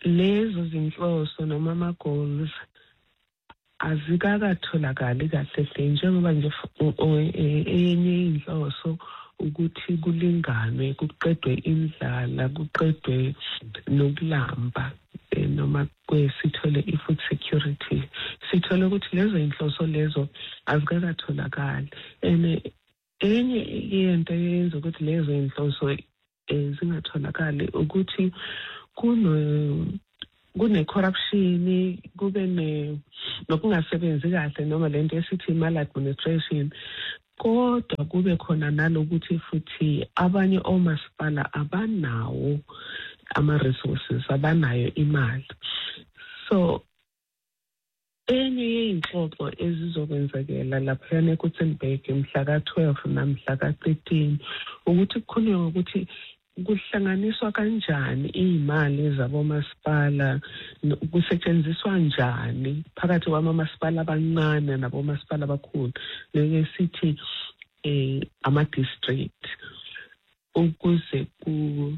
lezo zinhloso noma ama goals azikakatholakali kahle hle njengoba nje enye inhloso ukuthi kulinganwe kuqedwe indlala kuqedwe nokulamba noma kwesithole i-food security sithole ukuthi lezo inhloso lezo azikakatholakali and enye into eyenza ukuthi lezo inhloso zingatholakali ukuthi kuno kune corruption kube ne nokungasebenzi kahle noma lento esithi maladministration kodwa kube khona nalokuthi futhi abanye omasipala abanawo ama resources abanayo imali so enye yeinhloko ezizokwenzakela lapha eKutenburg mhla ka twelve namhla ka thirteen ukuthi kukhulunywe ukuthi kuhlanganiswa kanjani imali zabomasipala kusetshenziswa njani phakathi kwamamasipala abancane nabomasipala abakhulu leke sithi eh ama district ukuze ku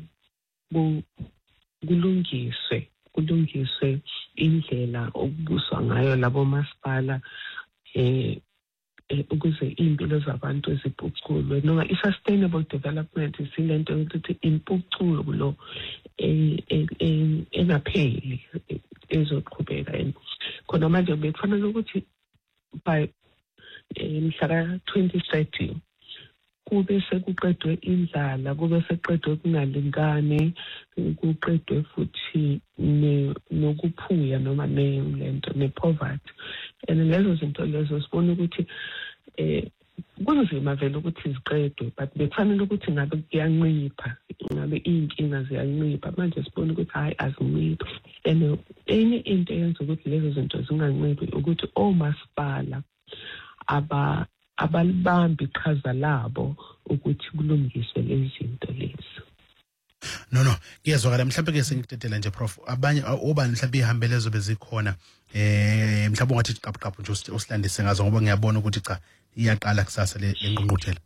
kulungiswe kulungiswe indlela okubuswa ngayo labo masipala eh ukuze impilo zabantu ziphuculwe noma i-sustainable development isilento ukuthi impuculo engapheli ezoqhubeka khona manje bekufanele ukuthi by mhla ka twenty thirty kube sekuqedwe indlala kube seqedwe kungalingani kuqedwe futhi nokuphuya noma lento ne-poverty and lezo zinto lezo sibona ukuthi eh kunzima vele ukuthi ziqedwe but bekufanele ukuthi ngabe kuyancipha ngabe inkinga ziyancipha manje sibona ukuthi hayi azinciphi and enye into eyenza ukuthi lezo zinto zinganciphi ukuthi omasipala aba abalibambi iqhaza labo ukuthi kulungiswe lezi zinto lezi. No no ngiyezwakala mhlawumbe ke sengidedela nje prof abanye obani mhlawumbe ihambele ezobe zikhona eh mhlawumbe ungathi iqaphuqaphu nje usilandise ngazo ngoba ngiyabona ukuthi cha iyaqala kusasa le ngqungquthela.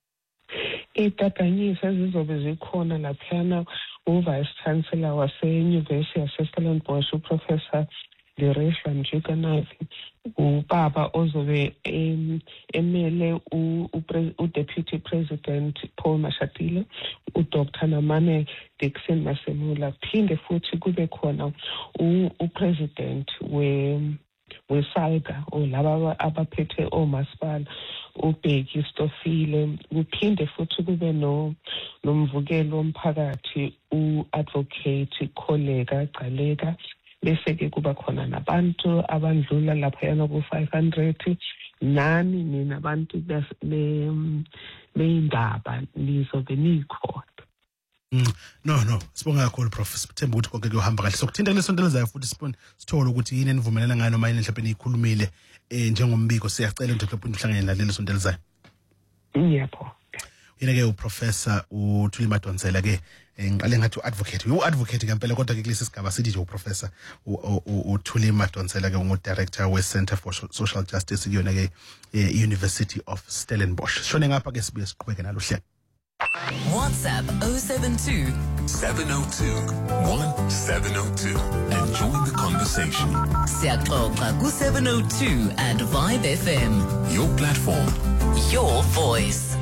Itatanyisa zizobe zikhona laphana uvice chancellor wase University of Stellenbosch uprofessor Lereshwa Mjikanazi ubaba ozobe emele u-deputy president Paul Mashatile u-Doctor Namane Dixon Masemula phinde futhi kube khona u-president we weSalga olaba abaphethe omasipala uBheki Stofile kuphinde futhi kube no nomvukelo womphakathi u-advocate Kholeka Gcaleka bese ke kuba khona nabantu abandlula lapha yana ku five hundred nani nina abantu be beindaba lizobe nikhona. No no sibonga kakhulu prof sithemba ukuthi konke kuyohamba kahle sokuthinta lesonto lezayo futhi sibone sithola ukuthi yini enivumelana ngayo noma yini mhlawumbe niyikhulumile eh njengombiko siyacela ukuthi mhlawumbe uhlangane nalelo sonto lezayo. Yebo. Yena ke uprofessor uThuli Madonsela ke ngiqale ngathi uadvocate uadvocate ngempela kodwa ke kulesi sigaba sithi nje uprofessor uThuli Madonsela ke ungu director we Center for Social Justice kuyona ke University of Stellenbosch. Shone ngapha ke sibuye siqhubeke nalo hlelo. WhatsApp oh seven two, seven oh two, one seven oh two and join the conversation. Siyaxoxa ku seven oh two and Vibe F M. Your platform, your voice.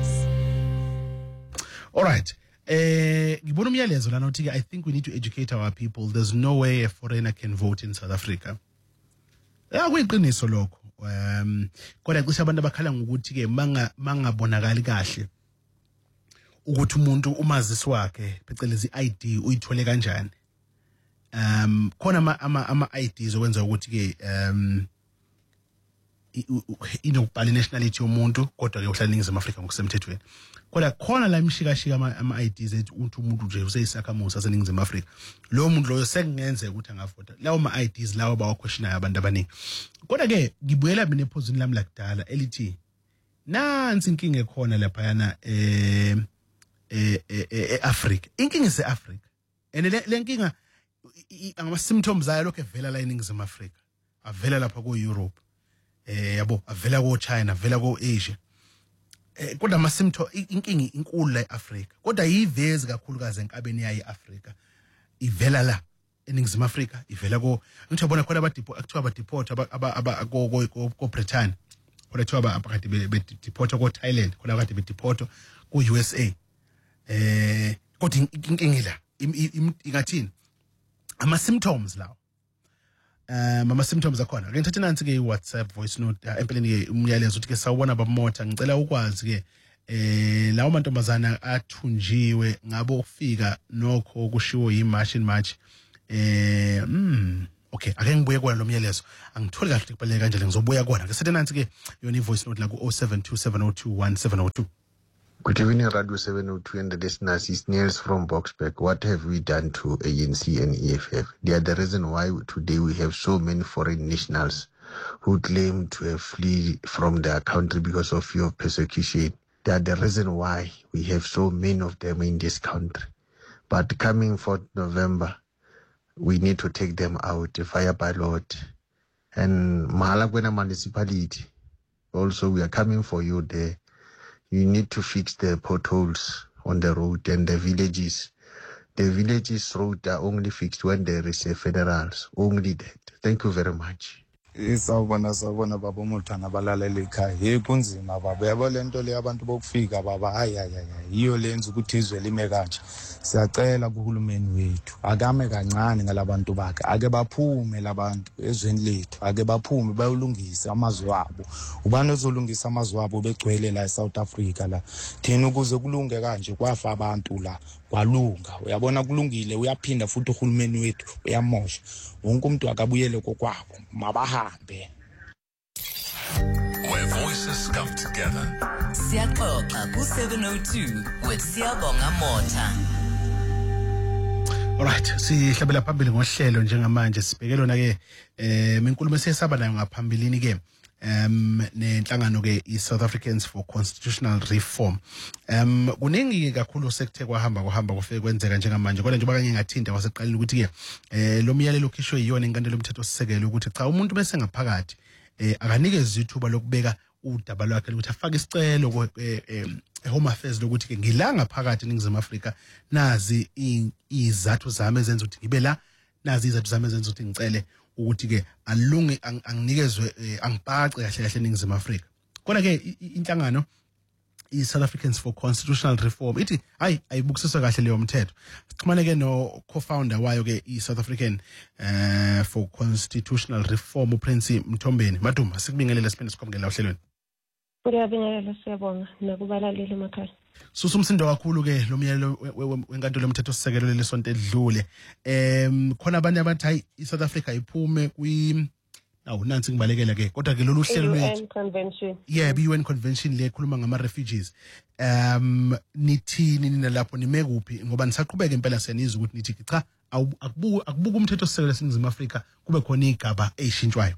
All right. Eh ngibona umyalezo lana uthi I think we need to educate our people. There's no way a foreigner can vote in South Africa. Ya kuyiqiniso lokho. Um kodwa cishe abantu abakhala ngokuthi ke manga mangabonakali kahle ukuthi umuntu umazisi wakhe phecelezi I D uyithole kanjani. Um khona ama ama, ama I Ds okwenza ukuthi ke um inokubhala nationality yomuntu kodwa ke uhlala eNingizimu Afrika ngokusemthethweni. Kodwa khona la imshikashika ama, ama I Ds ethi umuntu nje useyisakhamuzi saseNingizimu Afrika. Lo muntu loyo sekungenzeka ukuthi angavota. Lawo ma I Ds lawo bawaquestionayo abantu abaningi. Kodwa ke ngibuyela mina ephozini lami lakudala elithi nansi inkinga ekhona lapha yana eh eh eAfrica. Inkinga iseAfrica. And le nkinga ama symptoms ayo lokho evela la eNingizimu Afrika. Avela lapha ku Europe. Eh yabo avela ko China, avela ko Asia. Eh kodwa ama symptom inkingi inkulu la eAfrica. Kodwa yivezi kakhulukazi enkabeni yayi eAfrica. Ivela la eNingizimu Afrika ivela ko ngithi yabona khona abadipo akuthiwa abadeport aba aba ko Britain khona thiwa abakade be deport ko Thailand khona abakade be deport ku U S A eh kodwa inkingi la ingathini ama symptoms lawo um ama symptoms akhona ake ngithathe nansi ke WhatsApp voice note empeleni ke umyalezo uthi ke sawubona babamotha ngicela ukwazi ke eh lawo mantombazana athunjiwe ngabo ukufika nokho kushiwo yiMarch March eh mm okay ake ngibuye kona lo myalezo angitholi kahle kubaleka kanjalo ngizobuya kona ke sethe nansi ke yona ivoice note la ku oh seven two seven oh two one seven oh two. Good evening, Radio seven oh two and the listeners. It's Niels from Boxburg. What have we done to A N C and E F F? They are the reason why today we have so many foreign nationals who claim to have fled from their country because of fear of persecution. They are the reason why we have so many of them in this country. But coming for November, we need to take them out via ballot. And Mahalakwena municipality, also we are coming for you there. You need to fix the potholes on the road and the villages. The villages road are only fixed when there is a federals. Only that. Thank you very much. Isawubona sawubona baba umuthana balalele ekhaya hey kunzima baba yabo lento le abantu bokufika baba hayi hayi yiyo lenza ukuthi izwe lime kanje siyacela kuhulumeni wethu akame kancane ngalabantu bakhe ake baphume labantu ezweni lethu ake baphume bayolungisa amazwi wabo ubani ozolungisa amazwi wabo begcwele la eSouth Africa la thina ukuze kulunge kanje kwafa abantu la kwalunga uyabona kulungile uyaphinda futhi uhulumeni wethu uyamosha wonke umuntu akabuyele kokwabo mabahambe. Where voices come together. Siyaxoxa ku seven oh two with Siyabonga Motha. Alright, sihlabela phambili ngohlelo njengamanje sibheke lona ke eh inkulumo esesaba nayo ngaphambilini ke um nenhlangano ke iSouth Africans for Constitutional Reform. Um kuningi kakhulu sekuthe kwahamba kuhamba kufike kwenzeka njengamanje kodwa njengoba kanye ngathinta waseqalile ukuthi ke eh lo myalelo okhishwe yiyona inkantolo yomthetho sisekelo ukuthi cha umuntu bese ngaphakathi eh akanikeze ithuba lokubeka udaba lwakhe ukuthi afake isicelo ku Home Affairs lokuthi ke ngilanga phakathi eNingizimu Afrika nazi izathu zami ezenza ukuthi ngibe la nazi izathu zami ezenza ukuthi ngicele ukuthi ke alunge anginikezwe angibhace kahle kahle eNingizimu Afrika. Kodwa ke inhlangano iSouth Africans for Constitutional Reform ithi hayi ayibukisiswe kahle leyo mthetho. Sixhumane ke no co-founder wayo ke iSouth African uh, for Constitutional Reform uPrince Mthombeni. Maduma sikubingelela siphinde sikhomukela ohlelweni. Ngiyabingelela Siyabonga nakubalaleli emakhaya. Susumsindo kakhulu ke lo myalelo wenkantolo yomthetho sisekelo lesonto edlule. Em khona abanye abantu hayi iSouth Africa iphume kwi awu nansi ngibalekela ke kodwa ke lolu hlelo lwethu U N convention. Yeah, U N convention le khuluma ngama refugees. Um nithini nina lapho nime kuphi ngoba nisaqhubeka impela siyanizwa ukuthi nithi cha akubuku akubuku umthetho sisekelo eNingizimu Afrika kube khona igaba eyishintshwayo.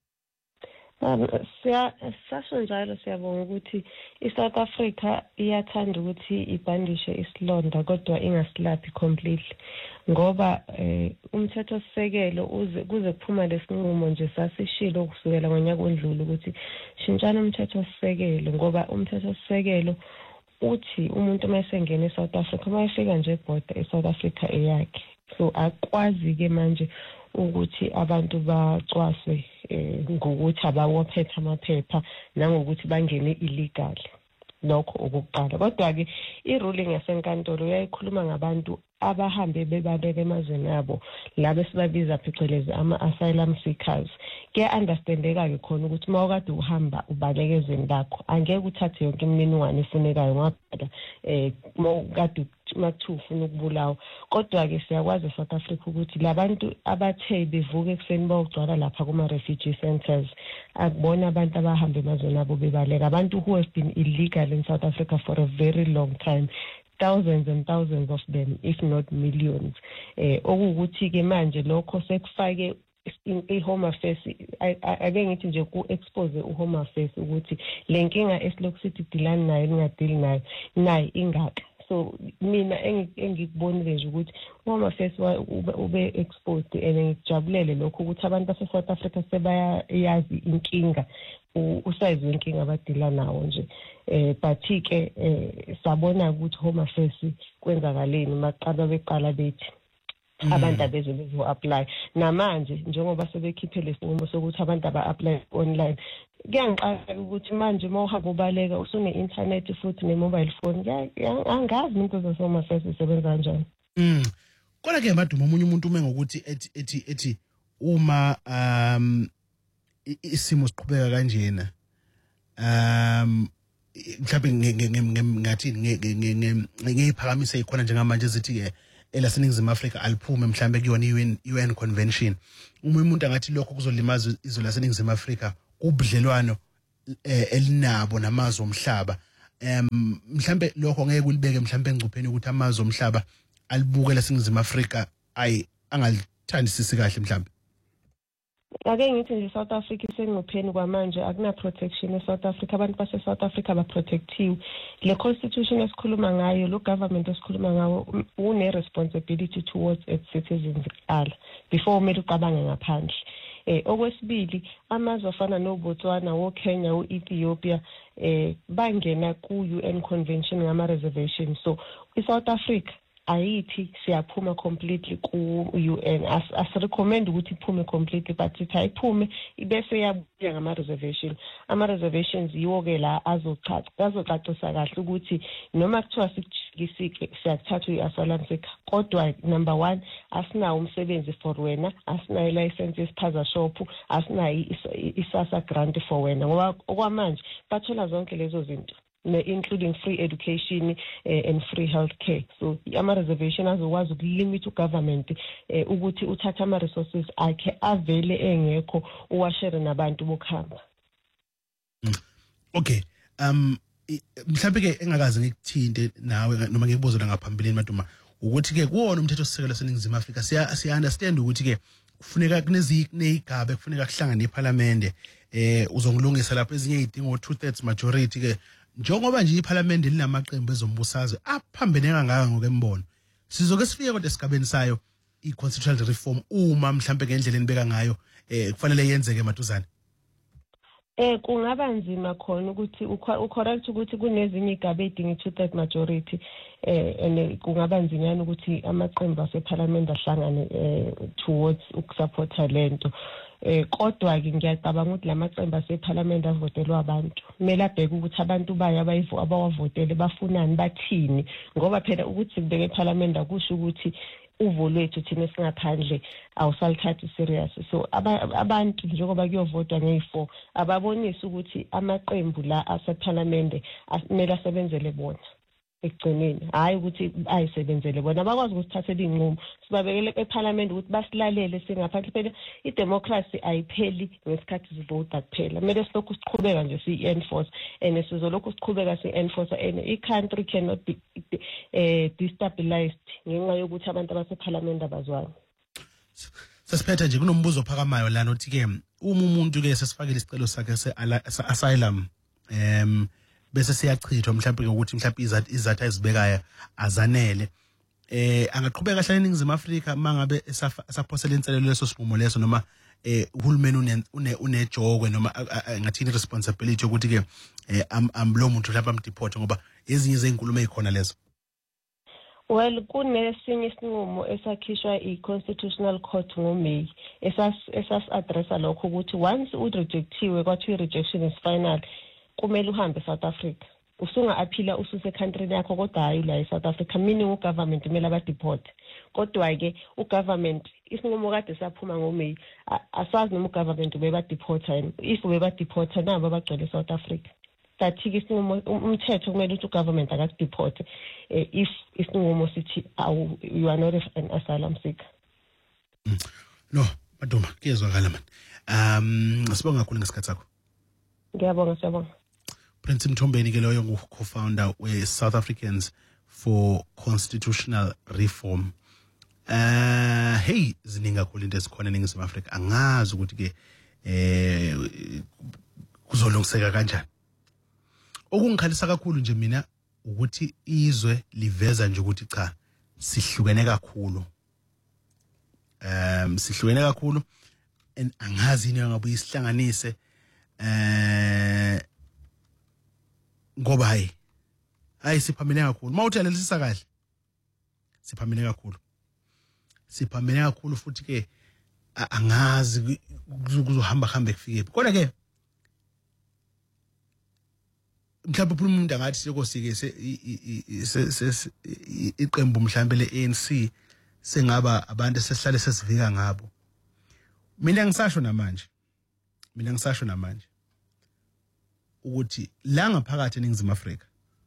Um siya sasho njalo Siyabonga ukuthi iSouth Africa iyathanda ukuthi ibhandishe isilonda kodwa ingasilaphi completely ngoba umthetho sisekelo uze kuze kuphuma lesinqumo nje sasishilo kusukela ngonyaka ondlule ukuthi shintshana umthetho sisekelo ngoba umthetho sisekelo uthi umuntu mayesengena eSouth Africa mayefika nje eborder eSouth Africa eyakhe so akwazi ke manje ukuthi abantu bacwaswe ngokuthi abawophethe amaphepha nangokuthi bangene illegal lokho okuqala kodwa ke iruling yasenkantolo yayikhuluma ngabantu abahambe bebaleke emazweni abo labo sibabiza phecelezi ama-asylum seekers kuya-understandeka ke khona ukuthi uma ukade uhamba ubaleke ezweni lakho angeke uthathe yonke imininingwane efunekayo ngaphala um uma ukade makuthiwa ufuna ukubulawa kodwa-ke siyakwazi eSouth Africa ukuthi labantu abathe bevuka ekuseni bayogcwala lapha kuma-refugee centers akubona abantu abahamba emazweni abo bebaleka abantu who have been illegal in South Africa for a very long time, thousands and thousands of them, if not millions. Eh okuwukuthi ke manje lokho sekufake iHome Affairs ake ngithi nje ku expose uHome Affairs ukuthi lenkinga esilokhu sithi dilani nayo ningadili nayo nayi ingaka. So mina engikubonile nje ukuthi uHome Affairs ube exposed and ngijabulele lokho ukuthi abantu base South Africa sebayazi inkinga usize inkinga abadila nawo nje eh but ke sabona ukuthi Home Affairs kwenzakaleni maqaba beqala bethi abantu abeze bezo apply namanje njengoba sebekhiphe lesinqumo sokuthi abantu aba apply online kuyangiqala ukuthi manje mawuhamba ubaleka usune internet futhi ne mobile phone angazi into zasoma sezisebenza kanjani. Mm. Kodwa ke Maduma umunye umuntu ume ngokuthi ethi ethi ethi uma um isimo siqhubeka kanjena um mhlawumbe ngathi ngeyiphakamisa ikhona njengamanje ezithi ke elaseningizimu Afrika aliphume mhlawumbe kuyona i-U N convention. Uma umuntu angathi lokho kuzolimaza izwe laseningizimu Afrika kubudlelwano elinabo namazwe omhlaba. Em mhlawumbe lokho ngeke kulibeke mhlawumbe engcupheni ukuthi amazwe omhlaba alibuke laseningizimu Afrika ay angalithandisisi kahle mhlawumbe. Ake ngithi nje South Africa isengcupheni kwamanje akuna protection eSouth Africa abantu base South Africa ba protective. Le constitution esikhuluma ngayo lo government esikhuluma ngawo une responsibility towards its citizens all before umele uqabange ngaphandle. Eh okwesibili amazwe afana no Botswana, wo Kenya, wo Ethiopia eh bangena ku U N convention ngama reservation. So iSouth Africa ayithi siyaphuma completely ku U N as as recommend ukuthi iphume completely but ithi ayiphume ibese yabuya ngama reservation. Ama reservations yiwo ke la azochaza azocacisa kahle ukuthi noma kuthiwa sikujikisike siyakuthatha i-asylum seeker kodwa number one asinawo umsebenzi for wena, asinayo license yesiphaza shop, asinayo isasa grant for wena ngoba okwamanje bathola zonke lezo zinto including free education uh, and free health care. So ama reservation azokwazi ukulimit ugovernment uh, ukuthi uthatha ama resources akhe avele engekho uwashare nabantu bokhamba. Mm. Okay. Um mhlawumbe ke engakazi ngikuthinte nawe noma ngikubuzo la ngaphambilini Maduma ukuthi ke kuwona umthetho sisekelo seningizimu Afrika siya siya understand ukuthi ke kufuneka kunezigaba kufuneka kuhlangane eParliament eh uzongilungisa lapho ezinye izidingo two thirds majority ke njengoba nje iParliament linamaqembu ezombusazwe aphambene kangaka ngokembono sizoke sifike kodwa esigabeni sayo iconstitutional reform uma mhlambe ngendlela enibeka ngayo eh kufanele yenzeke maduzane. Eh kungaba nzima khona ukuthi ucorrect ukuthi kunezinye igaba edinga two thirds majority eh ene kungaba nzinyana ukuthi amaqembu aseParliament ahlangane eh towards ukusupporta lento. Eh kodwa ke ngiyacabanga ukuthi lamaqembu aseParliament avotelwa abantu kumele abheke ukuthi abantu baye abayivu abawavotele bafunani bathini ngoba phela ukuthi sibeke eParliament akusho ukuthi uvo lwethu thina singaphandle awusalithathi serious. So abantu njengoba kuyovotwa ngeyi-four ababonisa ukuthi amaqembu la aseParliament kumele asebenzele bona ekugcineni hayi ukuthi ayisebenzele bona bakwazi ukuthathela inqumo sibabekele eParliament ukuthi basilalele singaphandle phela idemocracy ayipheli ngesikhathi sivota kuphela kumele silokhu siqhubeka nje si-enforce and sizolokhu siqhubeka si-enforce and i-country cannot be eh destabilized ngenxa yokuthi abantu abaseParliament abazwani. Sasiphetha nje kunombuzo ophakamayo lana uthi ke uma umuntu ke sesifakile isicelo sakhe se-asylum em bese siyachithwa mhlawumbe ukuthi mhlawumbe izathu izathu ezibekaya azanele eh angaqhubeka kahle eningizimu Afrika mangabe esaphosela inselelo leso sinqumo leso noma eh uhulumeni une unejokwe noma ngathini responsibility ukuthi ke eh amlo muntu lapha amdeport ngoba ezinye zezinkulumo ezikhona lezo. Well kunesinye isinqumo esakhishwa i-Constitutional Court ngoMay esas esas addressa lokho ukuthi once urejectiwe kwathi rejection is final kumele uhambe South Africa usunga aphila ususe country yakho kodwa hayi la eSouth Africa meaning ugovernment kumele abadeport kodwa ke ugovernment isinqumo kade saphuma ngoMay asazi noma ugovernment ubeba deport yini if ubeba deport nabo abagcwele eSouth Africa sathi isinqumo umthetho kumele ukuthi ugovernment akadeport if isinqumo sithi awu you are not an asylum seeker. Mm. No Maduma kuyezwakala man um sibonga kakhulu ngesikhathi sakho. Ngiyabonga siyabonga. Prince Mthombeni ke loyo ngu-co-founder we-South Africans for Constitutional Reform. Uh, hey ziningi kakhulu into ezikhona eNingizimu Afrika angazi ukuthi ke eh kuzolungiseka kanjani. Okungikhalisa kakhulu nje mina ukuthi izwe liveza nje ukuthi cha sihlukene kakhulu. Um sihlukene kakhulu and angazi into ngabe isihlanganise eh ngoba hayi hayi siphamile kakhulu mawuthi alelisisa kahle siphamile kakhulu siphambene kakhulu futhi ke angazi kuzohamba hamba kufike kodwa ke mhlawumbe phela umuntu angathi sekosike iqembu mhlawumbe le-A N C sengaba abantu sesihlale sesivika ngabo. Mina ngisasho namanje mina ngisasho namanje ukuthi la ngaphakathi eNingizimu Afrika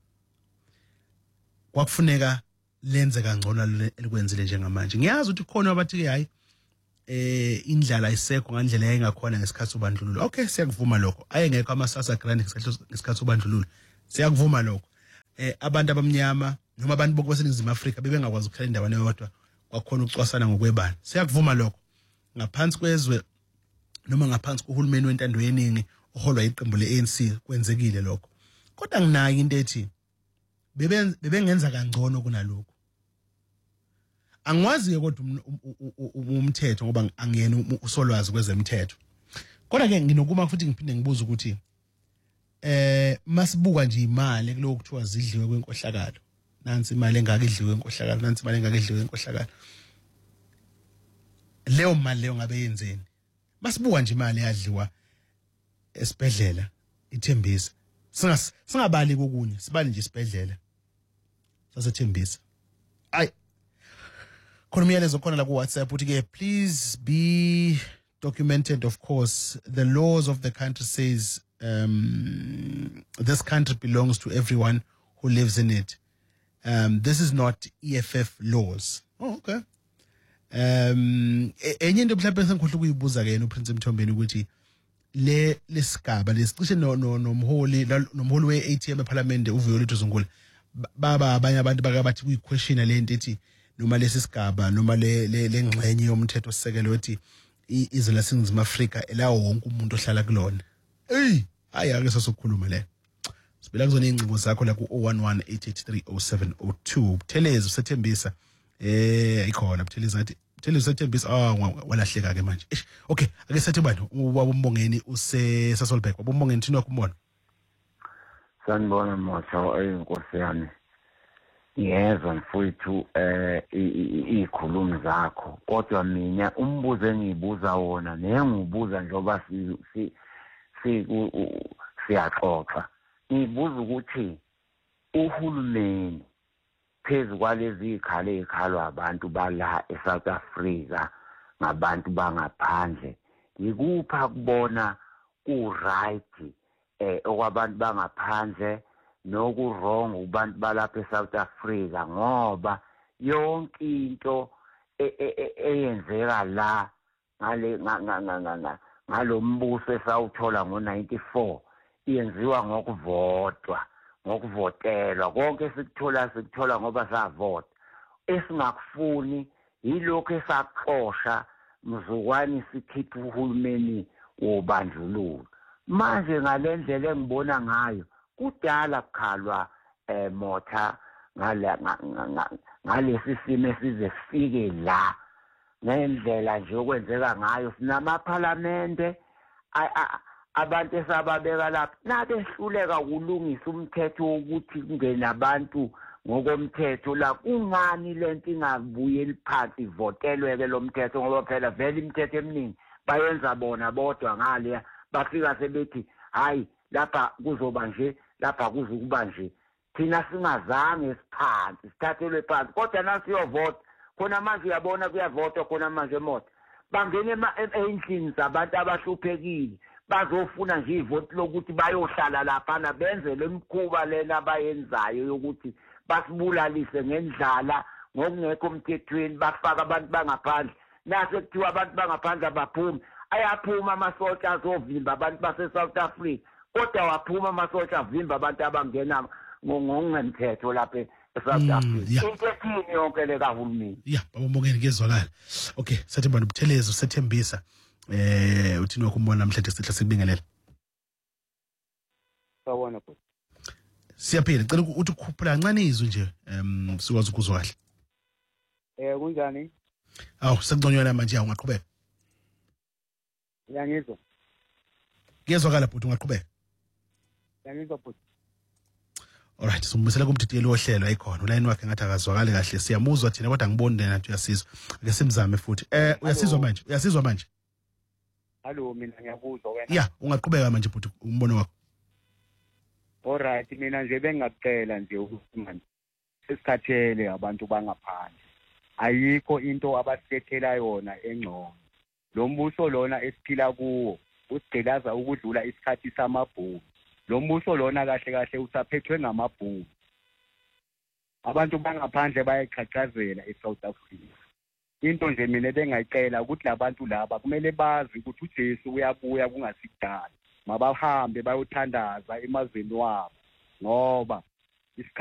kwakufuneka lenze kangcono elikwenzile njengamanje. Ngiyazi ukuthi khona abathi ke hayi eh indlala isekho ngandlela yayingakhona ngesikhathi sobandlululo. Okay, siyakuvuma lokho. Ayengekho amasasa grant ngesikhathi sobandlululo. Siyakuvuma lokho. Eh abantu abamnyama noma abantu bokwaseNingizimu Afrika bebengakwazi ukuhlala endaweni eyodwa kwakhona ukucwasana ngokwebani. Siyakuvuma lokho. Ngaphansi kwezwe noma ngaphansi kohulumeni wentando yeningi oholwa iqembu le-A N C kwenzekile lokho. Kodwa nginayo into ethi bebengenza kangcono kunalokho. Angwazi kodwa umthetho ngoba angiyena usolwazi kwezemthetho. Kodwa ke nginokuma futhi ngiphinde ngibuza ukuthi eh masibuka nje imali kuloko kuthiwa zidliwe kwenkohlakalo. Nansi imali engakidliwe kwenkohlakalo, nansi imali engakidliwe kwenkohlakalo. Leyo mali leyo ngabe yenzeni? Masibuka nje imali yadliwa esibhedlela ithembisa. Singas singabali kokunye, sibali nje isibhedlela. Sasethembisa. Ay khona umyalezo khona la ku WhatsApp uthi ke please be documented. Of course, the laws of the country says um this country belongs to everyone who lives in it. Um this is not E F F laws. Oh, okay. Um enye into mhlawumbe sengikhohle ukuyibuza ke yena uPrince Mthombeni ukuthi le lesigaba lesicishe no nomholi nomholi we-A T M eParliament uVioletta Zungula baba abanye abantu bakabathi kuyiquestiona le nto ethi noma lesisigaba noma le lengxenye yomthetho sisekelo ethi izwe laseNingizimu Afrika elawo wonke umuntu ohlala kulona. Ey hayi ake sasokhuluma le sibela kuzona ingcingo zakho la ku zero one one eight eight three zero seven zero two. Buthelezi usethembisa eh ikhona Buthelezi ngathi Buthelezi usethembisa ah walahleka ke manje. Okay, ake sathi bani wabombongeni use Sasolburg wabombongeni thina kumona. Sanibona Motha eyinkosi yami. Yezwa mfowethu eh ikhulumi zakho kodwa mina umbuzo engibuza wona nengibuza njoba si si siyaxoxa. Ngibuza ukuthi uhulumeni phezu kwalezi ikhale ekhalwa abantu bala eSouth Africa ngabantu bangaphandle ngikupha kubona ku right eh okwabantu bangaphandle noku wrong ubantu balapha eSouth Africa ngoba yonke into eyenzeka la ngale ngalombuso esawuthola ngo ninety-four iyenziwa ngokuvotwa ngokuvotelwa konke sikuthola sikuthola ngoba savota esingakufuni yilokho esaxosha mzukwane sikhipha uhulumeni wobandlululo manje ngalendlela engibona ngayo kudala kukhalwa eh Motha ngala ngalesi simo esizefike la ngendlela nje okwenzeka ngayo sinamaphalamende abantu esababeka lapha nabehluleka ukulungisa umthetho wokuthi kungena abantu ngokomthetho la kungani lento ingabuyeli phansi ivotelweke lo mthetho ngoba phela vele imithetho eminingi bayenza bona bodwa ngale bafika sebethi hayi lapha kuzoba nje lapha kuzokuba nje thina singazange siphansi sithathelwe phansi kodwa nasiyovota khona manje uyabona kuyavotwa khona manje Motha bangene endlini zabantu abahluphekile bazofuna nje ivoti lokuthi bayohlala lapha na benze lemkhuba lena abayenzayo yokuthi basibulalise ngendlala ngokungekho umthethweni bafaka abantu bangaphandle nase kuthiwa abantu bangaphandle abaphumi ayaphuma amasotsha azovimba abantu base-South Africa kodwa waphuma amasotsha avimba abantu abangena ngokungemthetho lapha eSouth Africa into ethini yonke le kahulumeni. Yeah, babongeni ngezwakala. Okay, sathi bani Buthelezi usethembisa eh uthini wakumbona namhlanje sihla sikubingelela. Sawona bhuti. Siyaphila ngicela ukuthi ukukhuphula kancane izwi nje em sikwazi ukuzwa kahle. Eh kunjani? Aw sekunconywana manje ungaqhubeka. Yangizwa. Ngezwakala bhuti ungaqhubeka. Yangizwa bhuti. Alright, simbusela kumdidiyeli wohlelo ayikhona. Ulayini wakhe ngathi akazwakali kahle. Siyamuzwa thina kodwa ngiboni nathi uyasizwa. Ake simzame futhi. Eh uyasizwa manje? Uyasizwa manje? Hallo, mina ngiyabuzwa wena. Yeah, ungaqhubeka manje futhi umbono wakho. Alright, mina nje bengicela nje ukuthi manje sesikhathele abantu bangaphandle. Ayikho into abasithethela yona engcono. Lo mbuso lona esiphila kuwo usigqilaza ukudlula isikhathi samabhuku. Lo mbuso lona kahle kahle usaphethwe ngamabhuku. Abantu bangaphandle bayayiqhaqhazela eSouth Africa. Into nje mina bengayicela ukuthi labantu laba kumele bazi ukuthi uJesu uyabuya kungasikudala. Mabahambe bayothandaza emazweni wabo ngoba